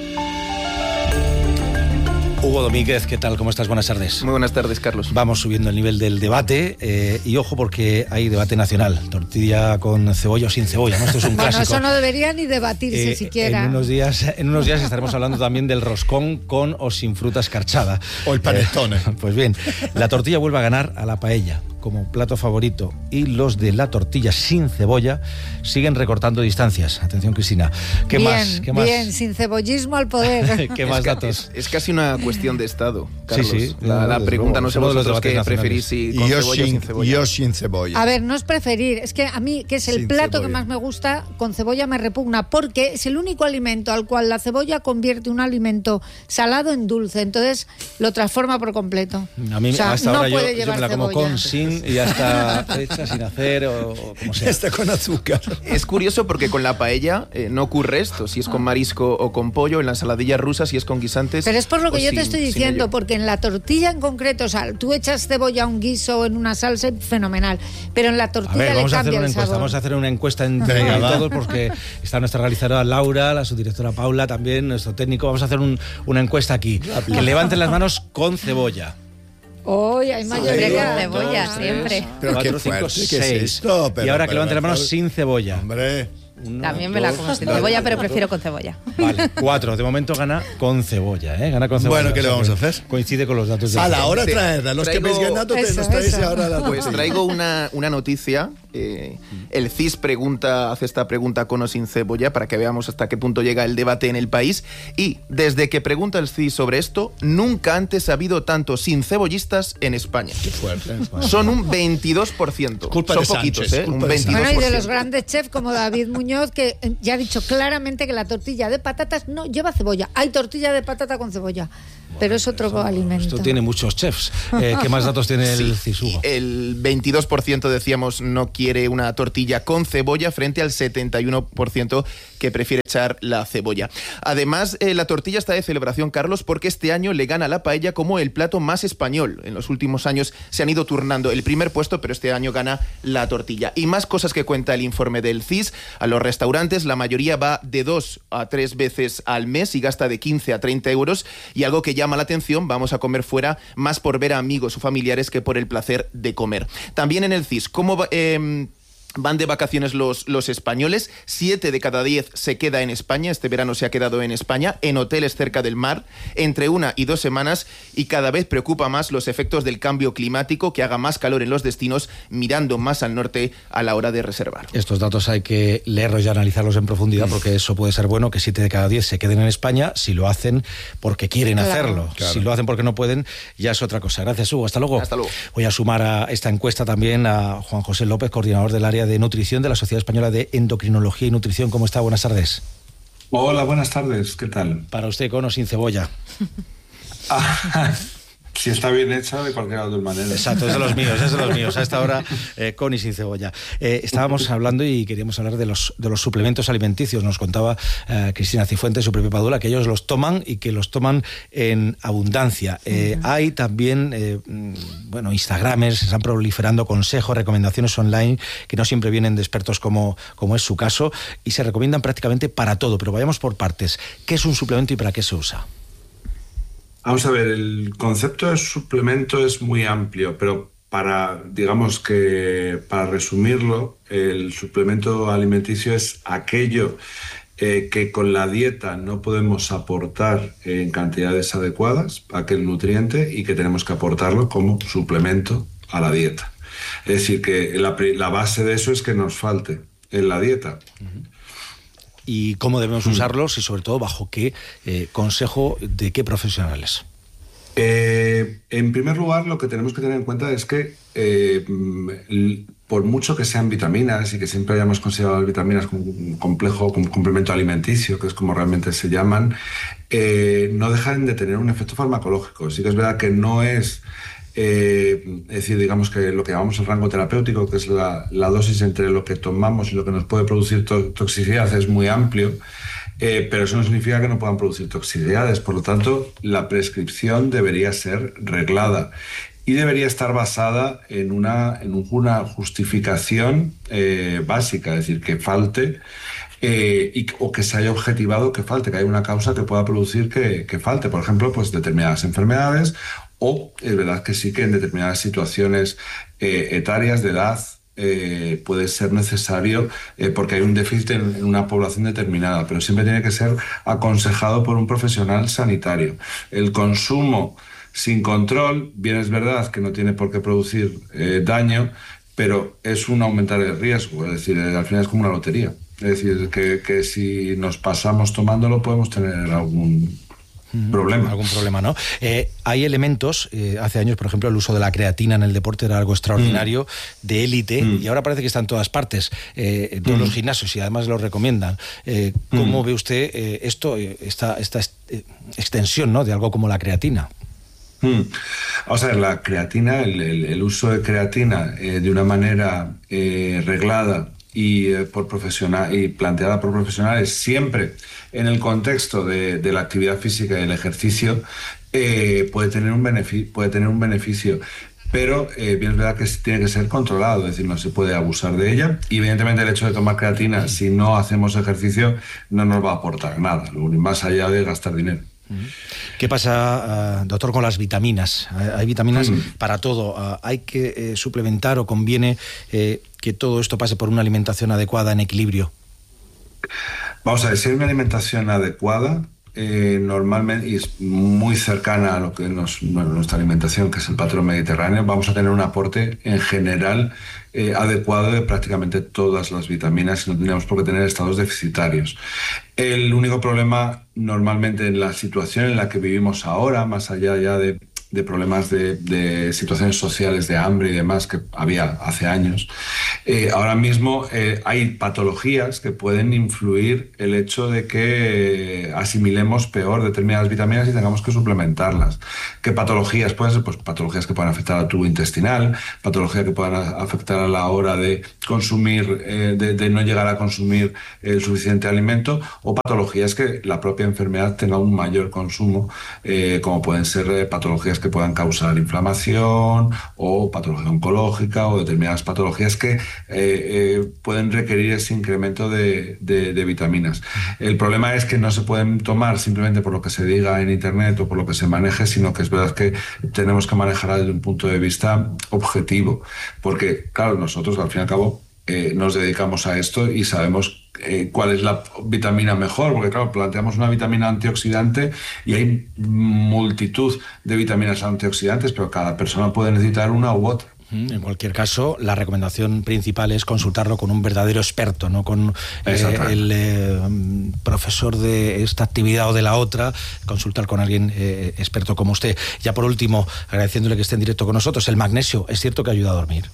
Hugo Domínguez, ¿qué tal? ¿Cómo estás? Buenas tardes. Muy buenas tardes, Carlos. Vamos subiendo el nivel del debate eh, y ojo porque hay debate nacional. Tortilla con cebolla o sin cebolla, ¿no? Esto es un Bueno, clásico. eso no debería ni debatirse Eh, siquiera. En unos días, en unos días estaremos hablando también del roscón con o sin fruta escarchada. O el panettone. Eh, pues bien, la tortilla vuelve a ganar a la paella como plato favorito y los de la tortilla sin cebolla siguen recortando distancias. Atención, Cristina. ¿Qué bien, más? ¿Qué más? bien, sin cebollismo al poder. ¿Qué más es, datos? Es, es casi una cuestión de Estado, Carlos. Sí, sí. La, la Desde pregunta luego. no sé Uno de los vosotros qué debates preferís, si Y con yo cebolla o sin, sin cebolla. yo sin cebolla. A ver, no es preferir, es que a mí, que es el Sin plato cebolla. que más me gusta, con cebolla me repugna, porque es el único alimento al cual la cebolla convierte un alimento salado en dulce, entonces lo transforma por completo. A mí O sea, hasta no ahora yo, puede yo llevar me la como cebolla. con, sin y ya está hecha, sin hacer o, o como sea. Está con azúcar. Es curioso porque con la paella eh, no ocurre esto, si es con marisco o con pollo, en la ensaladilla rusa si es con guisantes. Pero es por lo que o yo sin- te estoy sin diciendo, ello. porque en la tortilla en concreto, o sea, tú echas cebolla a un guiso en una salsa, fenomenal, pero en la A tortilla ver, le vamos a hacer cambia una el encuesta. sabor. Vamos a hacer una encuesta entre Venga, va. todos porque está nuestra realizadora Laura, la subdirectora Paula, también nuestro técnico. Vamos a hacer un- una encuesta aquí. Que levanten las manos con cebolla. Hoy hay mayoría. Siempre con Dos, cebolla, tres. siempre. Pero Cuatro, qué cinco, fuerte, ¿qué es seis. esto? Pero, y ahora que pero, levanten las manos pero, sin cebolla. Hombre. Uno, También me dos, la como sin dos, cebolla, pero dos. prefiero con cebolla. Vale, cuatro. De momento gana con cebolla, ¿eh? Gana con cebolla. Bueno, ¿qué le vamos a hacer? Coincide con los datos de A la hora traerla. Los Traigo- que me ganado te nos traes ahora la Pues traigo una, una noticia. Eh, el C I S pregunta, hace esta pregunta con o sin cebolla para que veamos hasta qué punto llega el debate en el país. Y desde que pregunta el C I S sobre esto, nunca antes ha habido tantos sin cebollistas en España. Qué fuerte. Son un veintidós por ciento. Culpa Son de poquitos, Sánchez, ¿eh? culpa Un de veintidós por ciento. Bueno, y de los grandes chefs como David Muñoz, que eh, ya ha dicho claramente que la tortilla de patatas no lleva cebolla. Hay tortilla de patata con cebolla, pero es otro alimento. Esto tiene muchos chefs. Eh, ¿Qué más datos tiene el C I S, Hugo? El veintidós por ciento, decíamos, no quiere una tortilla con cebolla frente al setenta y uno por ciento que prefiere echar la cebolla. Además, eh, la tortilla está de celebración, Carlos, porque este año le gana la paella como el plato más español. En los últimos años se han ido turnando el primer puesto, pero este año gana la tortilla. Y más cosas que cuenta el informe del C I S. A los restaurantes, la mayoría va de dos a tres veces al mes y gasta de quince a treinta euros. Y algo que llama la atención, vamos a comer fuera más por ver a amigos o familiares que por el placer de comer. También en el C I S, ¿cómo va, eh, van de vacaciones los, los españoles? Siete de cada diez se queda en España. Este verano se ha quedado en España, en hoteles cerca del mar, entre una y dos semanas, y cada vez preocupa más los efectos del cambio climático, que haga más calor en los destinos, mirando más al norte a la hora de reservar. Estos datos hay que leerlos y analizarlos en profundidad, porque eso puede ser bueno, que siete de cada diez se queden en España si lo hacen porque quieren Claro. hacerlo. Claro. Si lo hacen porque no pueden, ya es otra cosa. Gracias, Hugo. Hasta luego. Hasta luego. Voy a sumar a esta encuesta también a Juan José López, coordinador del área de nutrición de la Sociedad Española de Endocrinología y Nutrición. ¿Cómo está? Buenas tardes. Hola, buenas tardes. ¿Qué tal? Para usted, con o sin cebolla. Ah, si está bien hecha, de cualquier otra manera. Exacto, es de los míos, es de los míos. A esta hora, eh, con y sin cebolla. Eh, estábamos hablando y queríamos hablar de los, de los suplementos alimenticios. Nos contaba eh, Cristina Cifuentes, su propia Padula, que ellos los toman y que los toman en abundancia. Eh, uh-huh. Hay también, eh, bueno, Instagramers, se están proliferando consejos, recomendaciones online que no siempre vienen de expertos como, como es su caso, y se recomiendan prácticamente para todo. Pero vayamos por partes. ¿Qué es un suplemento y para qué se usa? Vamos a ver, el concepto de suplemento es muy amplio, pero para, digamos que, para resumirlo, el suplemento alimenticio es aquello eh, que con la dieta no podemos aportar en cantidades adecuadas, aquel nutriente, y que tenemos que aportarlo como suplemento a la dieta. Es decir, que la, la base de eso es que nos falte en la dieta. Uh-huh. ¿Y cómo debemos usarlos y sobre todo bajo qué eh, consejo de qué profesionales? Eh, en primer lugar, lo que tenemos que tener en cuenta es que eh, por mucho que sean vitaminas y que siempre hayamos considerado las vitaminas como un complejo, como un complemento alimenticio, que es como realmente se llaman, eh, no dejan de tener un efecto farmacológico. Sí que es verdad que no es... Eh, es decir, digamos que lo que llamamos el rango terapéutico, que es la, la dosis entre lo que tomamos y lo que nos puede producir to toxicidad, es muy amplio, eh, pero eso no significa que no puedan producir toxicidades. Por lo tanto, la prescripción debería ser reglada y debería estar basada en una, en una justificación eh, básica, es decir, que falte eh, y, o que se haya objetivado que falte, que haya una causa que pueda producir que, que falte. Por ejemplo, pues determinadas enfermedades. O es verdad que sí que en determinadas situaciones eh, etarias de edad eh, puede ser necesario eh, porque hay un déficit en, en una población determinada, pero siempre tiene que ser aconsejado por un profesional sanitario. El consumo sin control, bien es verdad que no tiene por qué producir eh, daño, pero es un aumentar el riesgo, es decir, al final es como una lotería. Es decir, que, que si nos pasamos tomándolo podemos tener algún... problema. Algún problema, ¿no? Eh, hay elementos, eh, hace años, por ejemplo, el uso de la creatina en el deporte era algo extraordinario, mm. de élite, mm. y ahora parece que está en todas partes, eh, en todos mm. los gimnasios, y además lo recomiendan. Eh, ¿Cómo mm. ve usted eh, esto, eh, esta, esta eh, extensión, ¿no?, de algo como la creatina? Mm. O sea, la creatina, el, el, el uso de creatina eh, de una manera eh, reglada y eh, por profesional y planteada por profesionales siempre en el contexto de, de la actividad física y el ejercicio eh, puede tener un beneficio puede tener un beneficio pero eh, bien es verdad que tiene que ser controlado, es decir, no se puede abusar de ella, y evidentemente el hecho de tomar creatina si no hacemos ejercicio no nos va a aportar nada, más allá de gastar dinero. ¿Qué pasa, uh, doctor, con las vitaminas? Hay vitaminas mm. para todo. Uh, ¿Hay que eh, suplementar o conviene eh, que todo esto pase por una alimentación adecuada, en equilibrio? Vamos a ver, si hay una alimentación adecuada, eh, normalmente, y es muy cercana a lo que nos, nuestra alimentación, que es el patrón mediterráneo, vamos a tener un aporte en general eh, adecuado de prácticamente todas las vitaminas y no tendríamos por qué tener estados deficitarios. El único problema normalmente en la situación en la que vivimos ahora, más allá ya de de problemas de, de situaciones sociales, de hambre y demás que había hace años. Eh, ahora mismo eh, hay patologías que pueden influir el hecho de que eh, asimilemos peor determinadas vitaminas y tengamos que suplementarlas. ¿Qué patologías pueden ser? Pues patologías que puedan afectar al tubo intestinal, patologías que puedan afectar a la hora de consumir, eh, de, de no llegar a consumir el suficiente alimento, o patologías que la propia enfermedad tenga un mayor consumo, eh, como pueden ser eh, patologías que puedan causar inflamación o patología oncológica o determinadas patologías que eh, eh, pueden requerir ese incremento de, de, de vitaminas. El problema es que no se pueden tomar simplemente por lo que se diga en internet o por lo que se maneje, sino que es verdad que tenemos que manejarla desde un punto de vista objetivo, porque claro, nosotros al fin y al cabo eh, nos dedicamos a esto y sabemos Eh, cuál es la vitamina mejor, porque claro, planteamos una vitamina antioxidante y hay multitud de vitaminas antioxidantes, pero cada persona puede necesitar una u otra. En cualquier caso, la recomendación principal es consultarlo con un verdadero experto, no con eh, el eh, profesor de esta actividad o de la otra, consultar con alguien eh, experto como usted. Ya por último, agradeciéndole que esté en directo con nosotros, el magnesio, ¿es cierto que ayuda a dormir?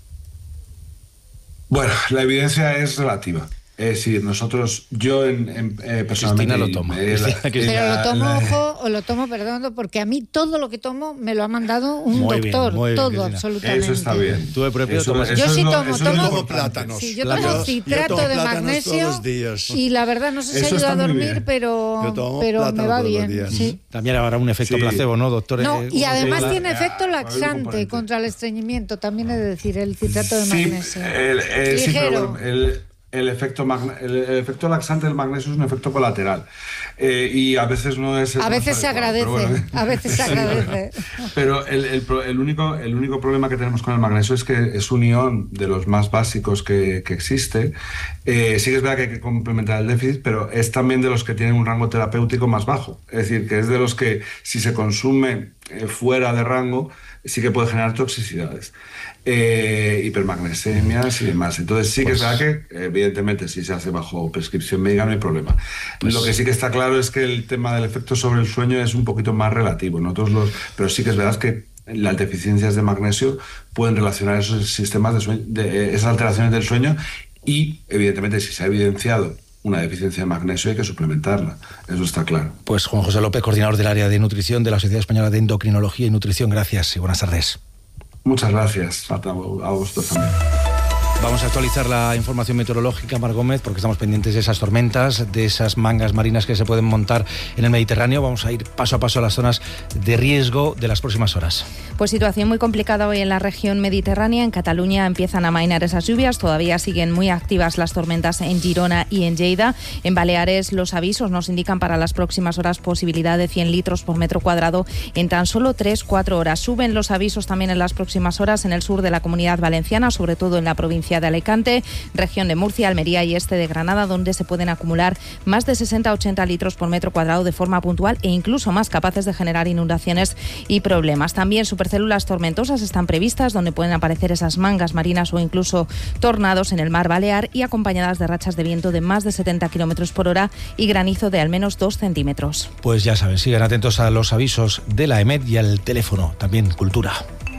Bueno, la evidencia es relativa. Es decir, nosotros, yo en, en, eh, personalmente... Cristina lo toma. Eh, la, Pero la, lo tomo, la, ojo, o lo tomo, perdón, porque a mí todo lo que tomo me lo ha mandado un muy doctor, bien, muy bien, todo, Cristina. absolutamente. Eso está bien. ¿Tú de propio eso, tomas? eso Yo sí lo, tomo, eso tomo, tomo plátanos. Sí, yo Plátanos. tomo citrato Yo tomo de plátanos magnesio todos los días. y la verdad no sé si Eso ayuda a está muy dormir, bien. pero, pero me va bien. Sí. También habrá un efecto Sí. placebo, ¿no, doctor? No, Eh, y además la- tiene Ah, efecto hay un laxante componente. contra el estreñimiento, también he de decir, el citrato de Sí, magnesio. el, el, sí, Ligero. pero el, el, efecto magna, el, el efecto laxante del magnesio es un efecto colateral eh, y a veces no es... el A más veces se adecuado, agradece, pero bueno. a veces se Sí, agradece. Pero el, el, pro- el, único, el único problema que tenemos con el magnesio es que es un ion de los más básicos que, que existe. Eh, sí que es verdad que hay que complementar el déficit, pero es también de los que tienen un rango terapéutico más bajo. Es decir, que es de los que si se consume eh, fuera de rango, sí que puede generar toxicidades. Eh, hipermagnesemias y demás. Entonces sí que Pues, es verdad que evidentemente si se hace bajo prescripción médica no hay problema. Pues, Lo que sí que está claro es que el tema del efecto sobre el sueño es un poquito más relativo. Nosotros los, pero sí que es verdad que las deficiencias de magnesio pueden relacionar esos sistemas de sueño, de, esas alteraciones del sueño y evidentemente si se ha evidenciado una deficiencia de magnesio hay que suplementarla, eso está claro. Pues Juan José López, coordinador del área de nutrición de la Sociedad Española de Endocrinología y Nutrición. Gracias y buenas tardes. Muchas gracias a, a vosotros también. Vamos a actualizar la información meteorológica, Mar Gómez, porque estamos pendientes de esas tormentas, de esas mangas marinas que se pueden montar en el Mediterráneo. Vamos a ir paso a paso a las zonas de riesgo de las próximas horas. Pues situación muy complicada hoy en la región mediterránea. En Cataluña empiezan a amainar esas lluvias. Todavía siguen muy activas las tormentas en Girona y en Lleida. En Baleares los avisos nos indican para las próximas horas posibilidad de cien litros por metro cuadrado en tan solo tres cuatro horas. Suben los avisos también en las próximas horas en el sur de la Comunidad Valenciana, sobre todo en la provincia de Alicante, región de Murcia, Almería y este de Granada, donde se pueden acumular más de sesenta a ochenta litros por metro cuadrado de forma puntual e incluso más, capaces de generar inundaciones y problemas. También supercélulas tormentosas están previstas, donde pueden aparecer esas mangas marinas o incluso tornados en el mar Balear y acompañadas de rachas de viento de más de setenta kilómetros por hora y granizo de al menos dos centímetros. Pues ya saben, sigan atentos a los avisos de la E M E D y al teléfono, también Cultura.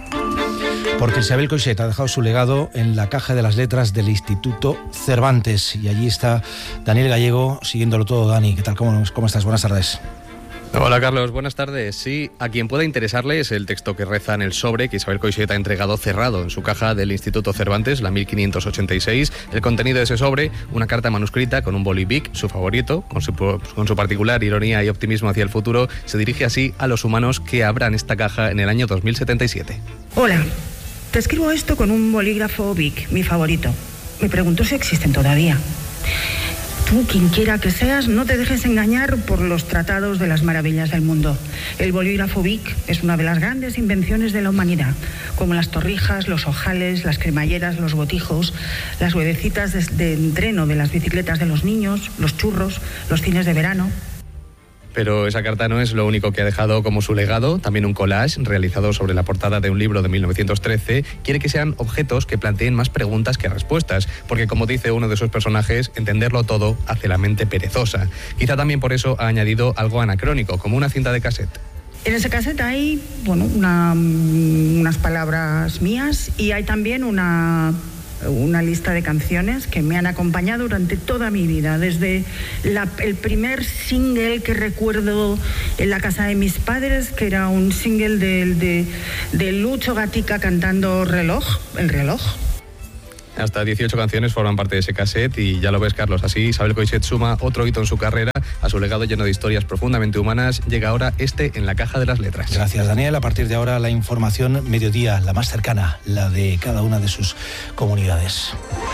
Porque Isabel Coixet ha dejado su legado en la caja de las letras del Instituto Cervantes y allí está Daniel Gallego siguiéndolo todo. Dani, ¿qué tal? ¿Cómo, cómo estás? Buenas tardes. Hola Carlos, buenas tardes. Sí, a quien pueda interesarle es el texto que reza en el sobre que Isabel Coixet ha entregado cerrado en su caja del Instituto Cervantes, la mil quinientos ochenta y seis. El contenido de ese sobre, una carta manuscrita con un boli Bic, su favorito, con su, con su particular ironía y optimismo hacia el futuro, se dirige así a los humanos que abran esta caja en el año dos mil setenta y siete. Hola, te escribo esto con un bolígrafo Bic, mi favorito. Me pregunto si existen todavía. Tú, quien quiera que seas, no te dejes engañar por los tratados de las maravillas del mundo. El bolígrafo Bic es una de las grandes invenciones de la humanidad, como las torrijas, los ojales, las cremalleras, los botijos, las ruedecitas de, de entreno de las bicicletas de los niños, los churros, los cines de verano. Pero esa carta no es lo único que ha dejado como su legado. También un collage realizado sobre la portada de un libro de mil novecientos trece quiere que sean objetos que planteen más preguntas que respuestas, porque como dice uno de sus personajes, entenderlo todo hace la mente perezosa. Quizá también por eso ha añadido algo anacrónico, como una cinta de cassette. En ese cassette hay, bueno, una, unas palabras mías y hay también una... una lista de canciones que me han acompañado durante toda mi vida, desde la, el primer single que recuerdo en la casa de mis padres, que era un single de, de, de Lucho Gatica cantando Reloj, el reloj. Hasta dieciocho canciones forman parte de ese cassette y ya lo ves, Carlos, así Isabel Coixet suma otro hito en su carrera. A su legado lleno de historias profundamente humanas llega ahora este en la caja de las letras. Gracias, Daniel. A partir de ahora la información mediodía, la más cercana, la de cada una de sus comunidades.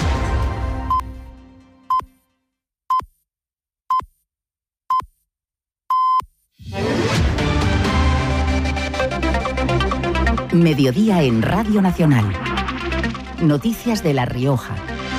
Mediodía en Radio Nacional. Noticias de La Rioja.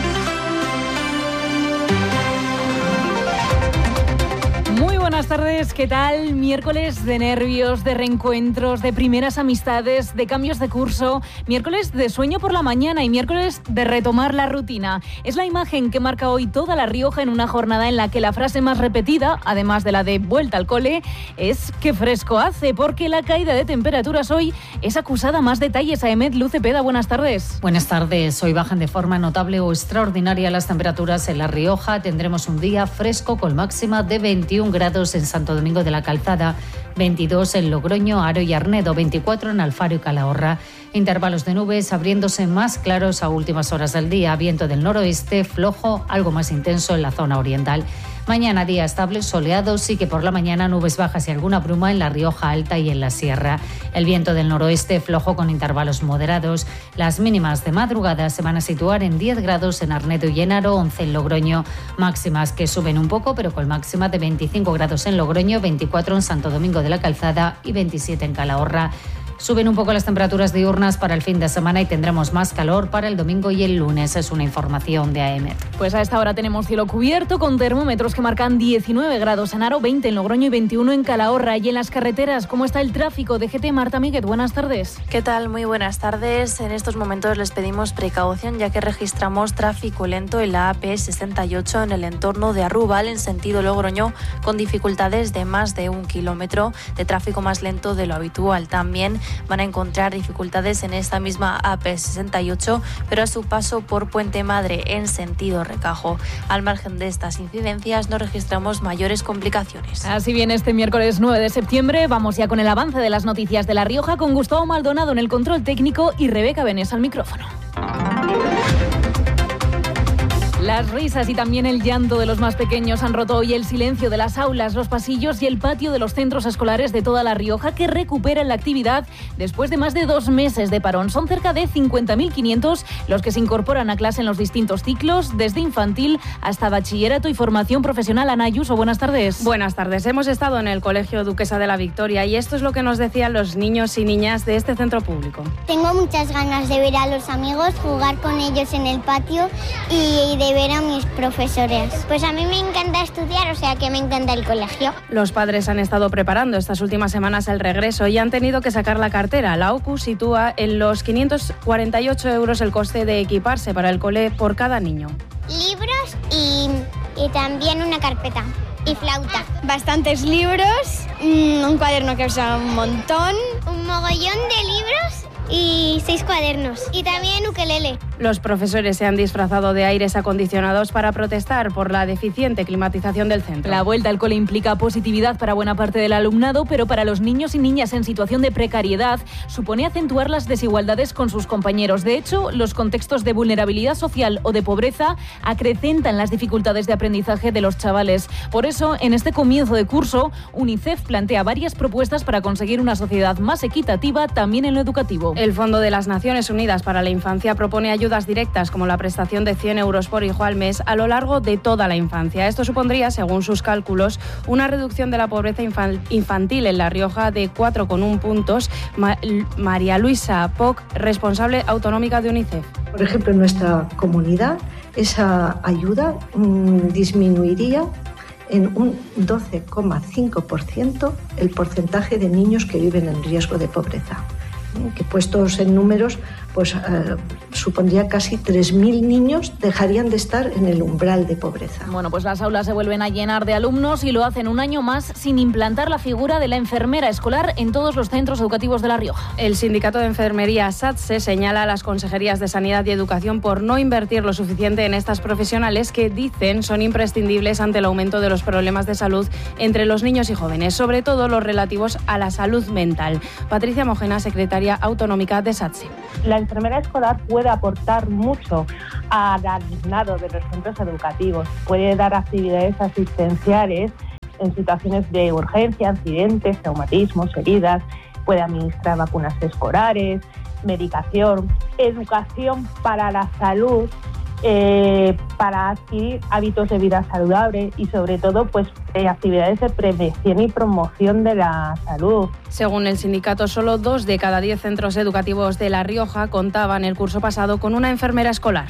Buenas tardes, ¿qué tal? Miércoles de nervios, de reencuentros, de primeras amistades, de cambios de curso, miércoles de sueño por la mañana y miércoles de retomar la rutina. Es la imagen que marca hoy toda La Rioja en una jornada en la que la frase más repetida, además de la de vuelta al cole, es qué fresco hace, porque la caída de temperaturas hoy es acusada. Más detalles a Emet Lucepeda, buenas tardes. Buenas tardes, hoy bajan de forma notable o extraordinaria las temperaturas en La Rioja. Tendremos un día fresco con máxima de veintiún grados en Santo Domingo de la Calzada, veintidós en Logroño, Haro y Arnedo, veinticuatro en Alfaro y Calahorra. Intervalos de nubes abriéndose más claros a últimas horas del día. Viento del noroeste, flojo, algo más intenso en la zona oriental. Mañana día estable, soleado, sí que por la mañana nubes bajas y alguna bruma en La Rioja Alta y en la Sierra. El viento del noroeste flojo con intervalos moderados. Las mínimas de madrugada se van a situar en diez grados en Arnedo y en Haro, once en Logroño. Máximas que suben un poco, pero con máxima de veinticinco grados en Logroño, veinticuatro en Santo Domingo de la Calzada y veintisiete en Calahorra. Suben un poco las temperaturas diurnas para el fin de semana y tendremos más calor para el domingo y el lunes. Es una información de A E M E T. Pues a esta hora tenemos cielo cubierto con termómetros que marcan diecinueve grados en Haro, veinte en Logroño y veintiuno en Calahorra. Y en las carreteras, ¿cómo está el tráfico? D G T, Marta Míguez, buenas tardes. ¿Qué tal? Muy buenas tardes. En estos momentos les pedimos precaución ya que registramos tráfico lento en la A P sesenta y ocho en el entorno de Arrubal en sentido Logroño con dificultades de más de un kilómetro de tráfico más lento de lo habitual. También van a encontrar dificultades en esta misma A P sesenta y ocho, pero a su paso por Puente Madre en sentido Recajo. Al margen de estas incidencias no registramos mayores complicaciones. Así bien, este miércoles nueve de septiembre vamos ya con el avance de las noticias de La Rioja con Gustavo Maldonado en el control técnico y Rebeca Benes al micrófono. Las risas y también el llanto de los más pequeños han roto hoy el silencio de las aulas, los pasillos y el patio de los centros escolares de toda La Rioja que recuperan la actividad después de más de dos meses de parón. Son cerca de cincuenta mil quinientos los que se incorporan a clase en los distintos ciclos, desde infantil hasta bachillerato y formación profesional. Ana Ayuso, buenas tardes. Buenas tardes. Hemos estado en el Colegio Duquesa de la Victoria y esto es lo que nos decían los niños y niñas de este centro público. Tengo muchas ganas de ver a los amigos, jugar con ellos en el patio y de ver a mis profesores. Pues a mí me encanta estudiar, o sea que me encanta el colegio. Los padres han estado preparando estas últimas semanas el regreso y han tenido que sacar la cartera. La O C U sitúa en los quinientos cuarenta y ocho euros el coste de equiparse para el cole por cada niño. Libros y, y también una carpeta. Y flauta. Bastantes libros, un cuaderno que usa un montón, un mogollón de libros y seis cuadernos. Y también ukelele. Los profesores se han disfrazado de aires acondicionados para protestar por la deficiente climatización del centro. La vuelta al cole implica positividad para buena parte del alumnado, pero para los niños y niñas en situación de precariedad supone acentuar las desigualdades con sus compañeros. De hecho, los contextos de vulnerabilidad social o de pobreza acrecentan las dificultades de aprendizaje de los chavales. Por eso, en este comienzo de curso, UNICEF plantea varias propuestas para conseguir una sociedad más equitativa también en lo educativo. El Fondo de las Naciones Unidas para la Infancia propone ayudas directas como la prestación de cien euros por hijo al mes a lo largo de toda la infancia. Esto supondría, según sus cálculos, una reducción de la pobreza infantil en La Rioja de cuatro coma uno puntos. María Luisa Poc, responsable autonómica de UNICEF. Por ejemplo, en nuestra comunidad esa ayuda mmm, disminuiría en un doce coma cinco por ciento el porcentaje de niños que viven en riesgo de pobreza, que puestos en números, pues eh, supondría casi tres mil niños dejarían de estar en el umbral de pobreza. Bueno, pues las aulas se vuelven a llenar de alumnos y lo hacen un año más sin implantar la figura de la enfermera escolar en todos los centros educativos de La Rioja. El sindicato de enfermería SATSE señala a las consejerías de Sanidad y Educación por no invertir lo suficiente en estas profesionales que dicen son imprescindibles ante el aumento de los problemas de salud entre los niños y jóvenes, sobre todo los relativos a la salud mental. Patricia Mojena, secretaria autonómica de SATSE. La enfermera escolar puede aportar mucho al alumnado de los centros educativos, puede dar actividades asistenciales en situaciones de urgencia, accidentes, traumatismos, heridas, puede administrar vacunas escolares, medicación, educación para la salud, eh, para adquirir hábitos de vida saludable y sobre todo pues eh, actividades de prevención y promoción de la salud. Según el sindicato, solo dos de cada diez centros educativos de La Rioja contaban el curso pasado con una enfermera escolar.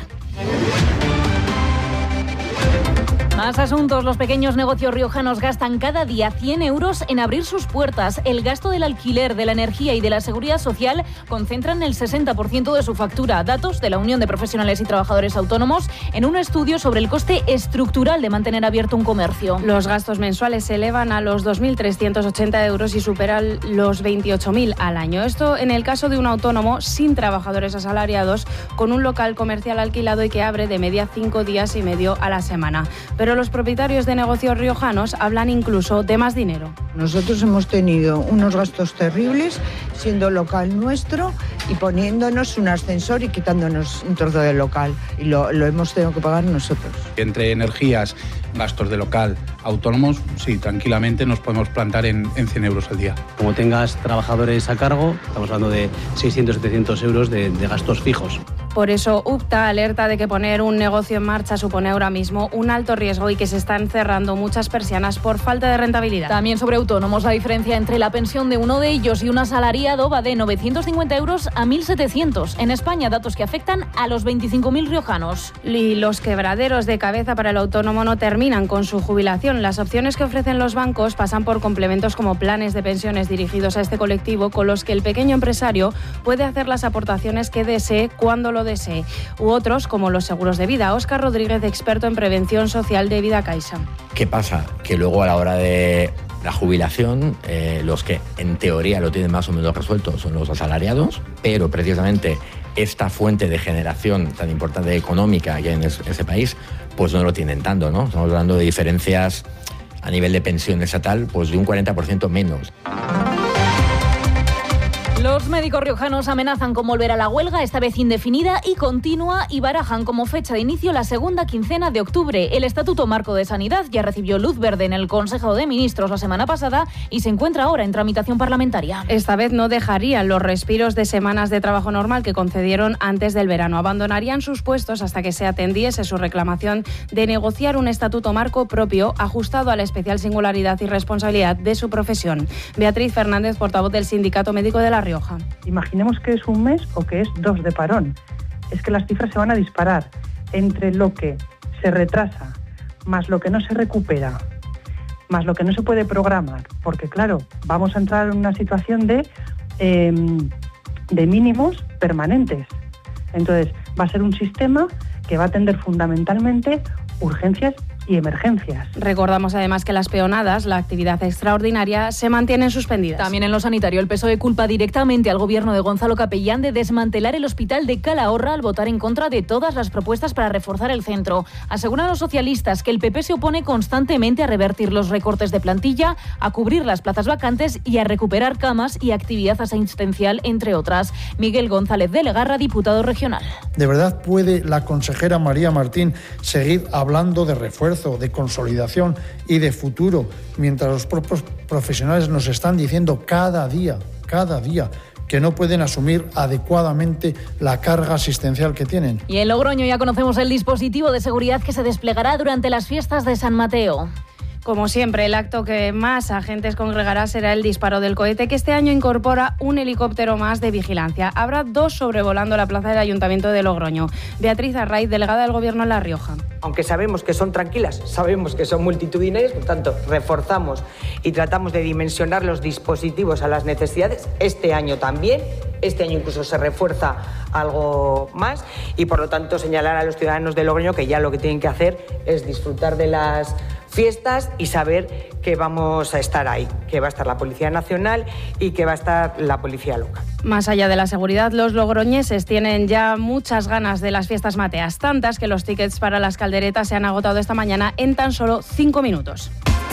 Más asuntos. Los pequeños negocios riojanos gastan cada día cien euros en abrir sus puertas. El gasto del alquiler, de la energía y de la seguridad social concentran el sesenta por ciento de su factura. Datos de la Unión de Profesionales y Trabajadores Autónomos en un estudio sobre el coste estructural de mantener abierto un comercio. Los gastos mensuales se elevan a los dos mil trescientos ochenta euros y superan los veintiocho mil al año. Esto en el caso de un autónomo sin trabajadores asalariados, con un local comercial alquilado y que abre de media cinco días y medio a la semana. Pero los propietarios de negocios riojanos hablan incluso de más dinero. Nosotros hemos tenido unos gastos terribles siendo local nuestro y poniéndonos un ascensor y quitándonos un trozo del local, y lo, lo hemos tenido que pagar nosotros. Entre energías, gastos de local, autónomos, sí, tranquilamente nos podemos plantar en, en cien euros al día. Como tengas trabajadores a cargo, estamos hablando de seiscientos a setecientos euros de, de gastos fijos. Por eso, UPTA alerta de que poner un negocio en marcha supone ahora mismo un alto riesgo y que se están cerrando muchas persianas por falta de rentabilidad. También sobre autónomos, la diferencia entre la pensión de uno de ellos y un asalariado va de novecientos cincuenta euros a mil setecientos. En España, datos que afectan a los veinticinco mil riojanos. Y los quebraderos de cabeza para el autónomo no terminan con su jubilación. Las opciones que ofrecen los bancos pasan por complementos como planes de pensiones dirigidos a este colectivo, con los que el pequeño empresario puede hacer las aportaciones que desee cuando lo desee, u otros como los seguros de vida. Óscar Rodríguez, experto en prevención social de Vida Caixa. ¿Qué pasa? Que luego a la hora de la jubilación, eh, los que en teoría lo tienen más o menos resuelto son los asalariados, pero precisamente esta fuente de generación tan importante económica que hay en ese país, pues no lo tienen tanto, ¿no? Estamos hablando de diferencias a nivel de pensión estatal, pues de un cuarenta por ciento menos. Los médicos riojanos amenazan con volver a la huelga, esta vez indefinida y continua, y barajan como fecha de inicio la segunda quincena de octubre. El Estatuto Marco de Sanidad ya recibió luz verde en el Consejo de Ministros la semana pasada y se encuentra ahora en tramitación parlamentaria. Esta vez no dejarían los respiros de semanas de trabajo normal que concedieron antes del verano. Abandonarían sus puestos hasta que se atendiese su reclamación de negociar un Estatuto Marco propio ajustado a la especial singularidad y responsabilidad de su profesión. Beatriz Fernández, portavoz del Sindicato Médico de La Rioja. Imaginemos que es un mes o que es dos de parón. Es que las cifras se van a disparar entre lo que se retrasa, más lo que no se recupera, más lo que no se puede programar. Porque claro, vamos a entrar en una situación de, eh, de mínimos permanentes. Entonces, va a ser un sistema que va a atender fundamentalmente urgencias y emergencias. Recordamos además que las peonadas, la actividad extraordinaria, se mantienen suspendidas. También en lo sanitario, el P S O E culpa directamente al gobierno de Gonzalo Capellán de desmantelar el hospital de Calahorra al votar en contra de todas las propuestas para reforzar el centro. Aseguran los socialistas que el P P se opone constantemente a revertir los recortes de plantilla, a cubrir las plazas vacantes y a recuperar camas y actividad asistencial, entre otras. Miguel González de Legarra, diputado regional. ¿De verdad puede la consejera María Martín seguir hablando de refuerzo, de consolidación y de futuro, mientras los propios profesionales nos están diciendo cada día, cada día, que no pueden asumir adecuadamente la carga asistencial que tienen. Y en Logroño ya conocemos el dispositivo de seguridad que se desplegará durante las fiestas de San Mateo. Como siempre, el acto que más agentes congregará será el disparo del cohete, que este año incorpora un helicóptero más de vigilancia. Habrá dos sobrevolando la plaza del Ayuntamiento de Logroño. Beatriz Arraiz, delegada del Gobierno en La Rioja. Aunque sabemos que son tranquilas, sabemos que son multitudinarias, por tanto, reforzamos y tratamos de dimensionar los dispositivos a las necesidades. Este año también, este año incluso se refuerza algo más y, por lo tanto, señalar a los ciudadanos de Logroño que ya lo que tienen que hacer es disfrutar de las fiestas y saber que vamos a estar ahí, que va a estar la Policía Nacional y que va a estar la Policía Local. Más allá de la seguridad, los logroñeses tienen ya muchas ganas de las fiestas mateas, tantas que los tickets para las calderetas se han agotado esta mañana en tan solo cinco minutos.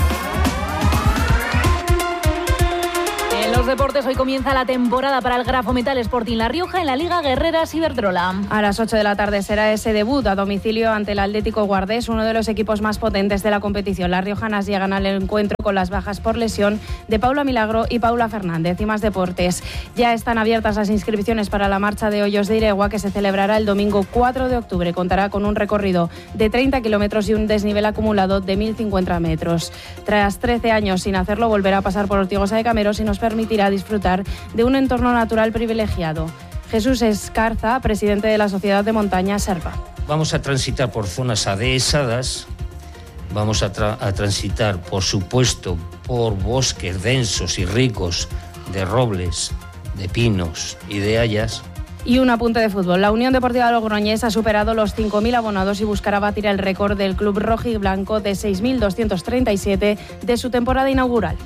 En los deportes, hoy comienza la temporada para el Grafo Metal Sporting La Rioja en la Liga Guerreras Iberdrola. A las ocho de la tarde será ese debut a domicilio ante el Atlético Guardés, uno de los equipos más potentes de la competición. Las riojanas llegan al encuentro con las bajas por lesión de Paula Milagro y Paula Fernández. Y más deportes. Ya están abiertas las inscripciones para la marcha de Hoyos de Iregua, que se celebrará el domingo cuatro de octubre. Contará con un recorrido de treinta kilómetros y un desnivel acumulado de mil cincuenta metros. Tras trece años sin hacerlo, volverá a pasar por Ortigosa de Cameros y nos permitirá disfrutar de un entorno natural privilegiado. Jesús Escarza, presidente de la Sociedad de Montaña Serpa. Vamos a transitar por zonas adhesadas, vamos a, tra- a transitar, por supuesto, por bosques densos y ricos de robles, de pinos y de hayas. Y un apunte de fútbol. La Unión Deportiva Logroñés ha superado los cinco mil abonados y buscará batir el récord del club rojiblanco de seis mil doscientos treinta y siete de su temporada inaugural.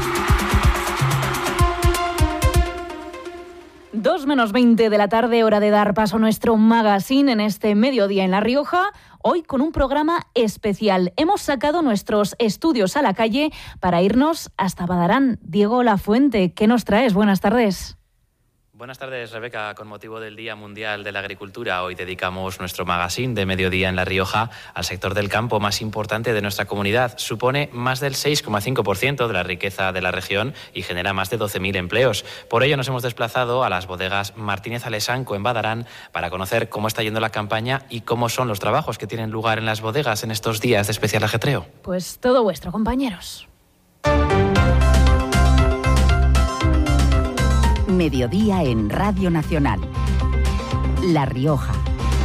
dos menos veinte de la tarde, hora de dar paso a nuestro magazine en este mediodía en La Rioja. Hoy con un programa especial. Hemos sacado nuestros estudios a la calle para irnos hasta Badarán. Diego Lafuente, ¿qué nos traes? Buenas tardes. Buenas tardes, Rebeca. Con motivo del Día Mundial de la Agricultura, hoy dedicamos nuestro magazine de mediodía en La Rioja al sector del campo más importante de nuestra comunidad. Supone más del seis coma cinco por ciento de la riqueza de la región y genera más de doce mil empleos. Por ello nos hemos desplazado a las bodegas Martínez Alesanco en Badarán para conocer cómo está yendo la campaña y cómo son los trabajos que tienen lugar en las bodegas en estos días de especial ajetreo. Pues todo vuestro, compañeros. Mediodía en Radio Nacional. La Rioja.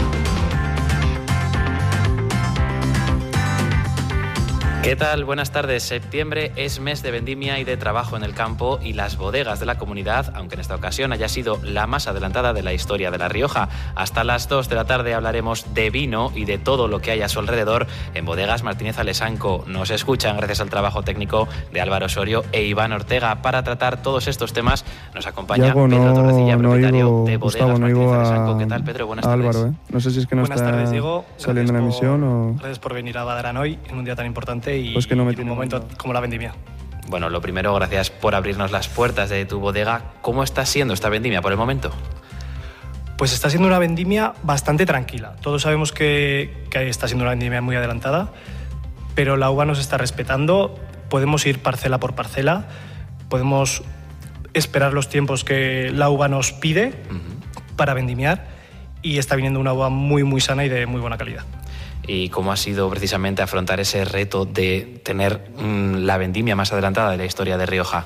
¿Qué tal? Buenas tardes. Septiembre es mes de vendimia y de trabajo en el campo y las bodegas de la comunidad, aunque en esta ocasión haya sido la más adelantada de la historia de La Rioja. Hasta las dos de la tarde hablaremos de vino y de todo lo que hay a su alrededor en bodegas Martínez Alesanco. Nos escuchan gracias al trabajo técnico de Álvaro Osorio e Iván Ortega. Para tratar todos estos temas nos acompaña Yago, Pedro no, Torrecilla, no propietario oigo, de bodegas Gustavo, no Martínez oigo a, Alesanco. ¿Qué tal, Pedro? Buenas a tardes. Álvaro, ¿eh? No sé si es que no Buenas está tardes, Diego. saliendo en la emisión o... Gracias por venir a Badarán hoy en un día tan importante y, Pues que no me y en un momento como la vendimia. Bueno, lo primero, gracias por abrirnos las puertas de tu bodega. ¿Cómo está siendo esta vendimia por el momento? Pues está siendo una vendimia bastante tranquila. Todos sabemos que, que está siendo una vendimia muy adelantada, pero la uva nos está respetando. Podemos ir parcela por parcela, podemos esperar los tiempos que la uva nos pide uh-huh. para vendimiar y está viniendo una uva muy, muy sana y de muy buena calidad. ¿Y cómo ha sido precisamente afrontar ese reto de tener mmm, la vendimia más adelantada de la historia de Rioja?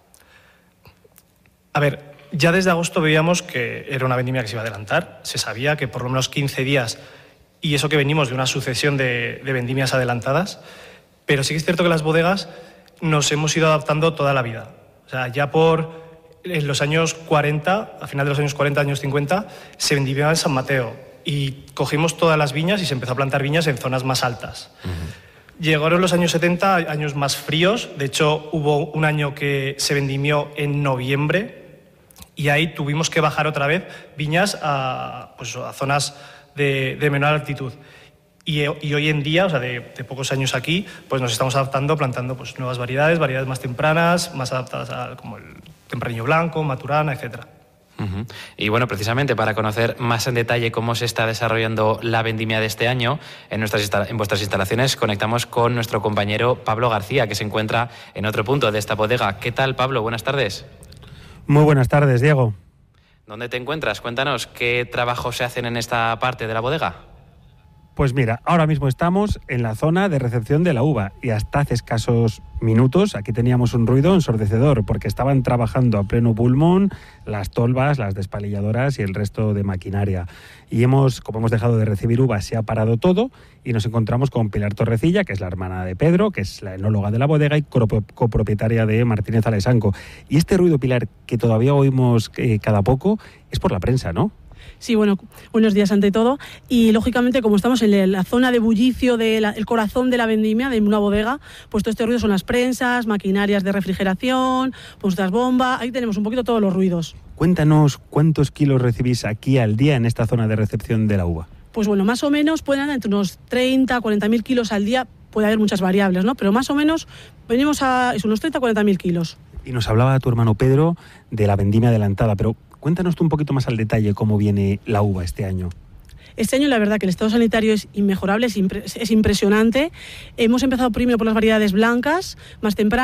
A ver, ya desde agosto veíamos que era una vendimia que se iba a adelantar. Se sabía que por lo menos quince días, y eso que venimos de una sucesión de, de vendimias adelantadas, pero sí que es cierto que las bodegas nos hemos ido adaptando toda la vida. O sea, ya por en los años cuarenta, a final de los años cuarenta, años cincuenta, se vendimiaba en San Mateo. Y cogimos todas las viñas y se empezó a plantar viñas en zonas más altas. Uh-huh. Llegaron los años setenta, años más fríos. De hecho, hubo un año que se vendimió en noviembre y ahí tuvimos que bajar otra vez viñas a, pues, a zonas de, de menor altitud. Y, y hoy en día, o sea, de, de pocos años aquí, pues nos estamos adaptando, plantando pues, nuevas variedades, variedades más tempranas, más adaptadas a, como el tempranillo blanco, maturana, etcétera. Uh-huh. Y bueno, precisamente para conocer más en detalle cómo se está desarrollando la vendimia de este año, en, nuestras instala- en vuestras instalaciones conectamos con nuestro compañero Pablo García, que se encuentra en otro punto de esta bodega. ¿Qué tal, Pablo? Buenas tardes. Muy buenas tardes, Diego. ¿Dónde te encuentras? Cuéntanos, ¿qué trabajos se hacen en esta parte de la bodega? Pues mira, ahora mismo estamos en la zona de recepción de la uva y hasta hace escasos minutos aquí teníamos un ruido ensordecedor porque estaban trabajando a pleno pulmón las tolvas, las despalilladoras y el resto de maquinaria. Y hemos, como hemos dejado de recibir uvas, se ha parado todo y nos encontramos con Pilar Torrecilla, que es la hermana de Pedro, que es la enóloga de la bodega y copropietaria de Martínez Alessanco. Y este ruido, Pilar, que todavía oímos eh, cada poco, es por la prensa, ¿no? Sí, bueno, buenos días ante todo. Y lógicamente, como estamos en la zona de bullicio, del de corazón de la vendimia, de una bodega, pues todo este ruido son las prensas, maquinarias de refrigeración, pues las bombas, ahí tenemos un poquito todos los ruidos. Cuéntanos cuántos kilos recibís aquí al día en esta zona de recepción de la uva. Pues bueno, más o menos pueden andar entre unos treinta, cuarenta mil kilos al día, puede haber muchas variables, ¿no? Pero más o menos venimos a es unos treinta, cuarenta mil kilos. Y nos hablaba tu hermano Pedro de la vendimia adelantada, pero cuéntanos tú un poquito más al detalle cómo viene la uva este año. Este año la verdad que el estado sanitario es inmejorable, es, impre- es impresionante. Hemos empezado primero por las variedades blancas, más temprano.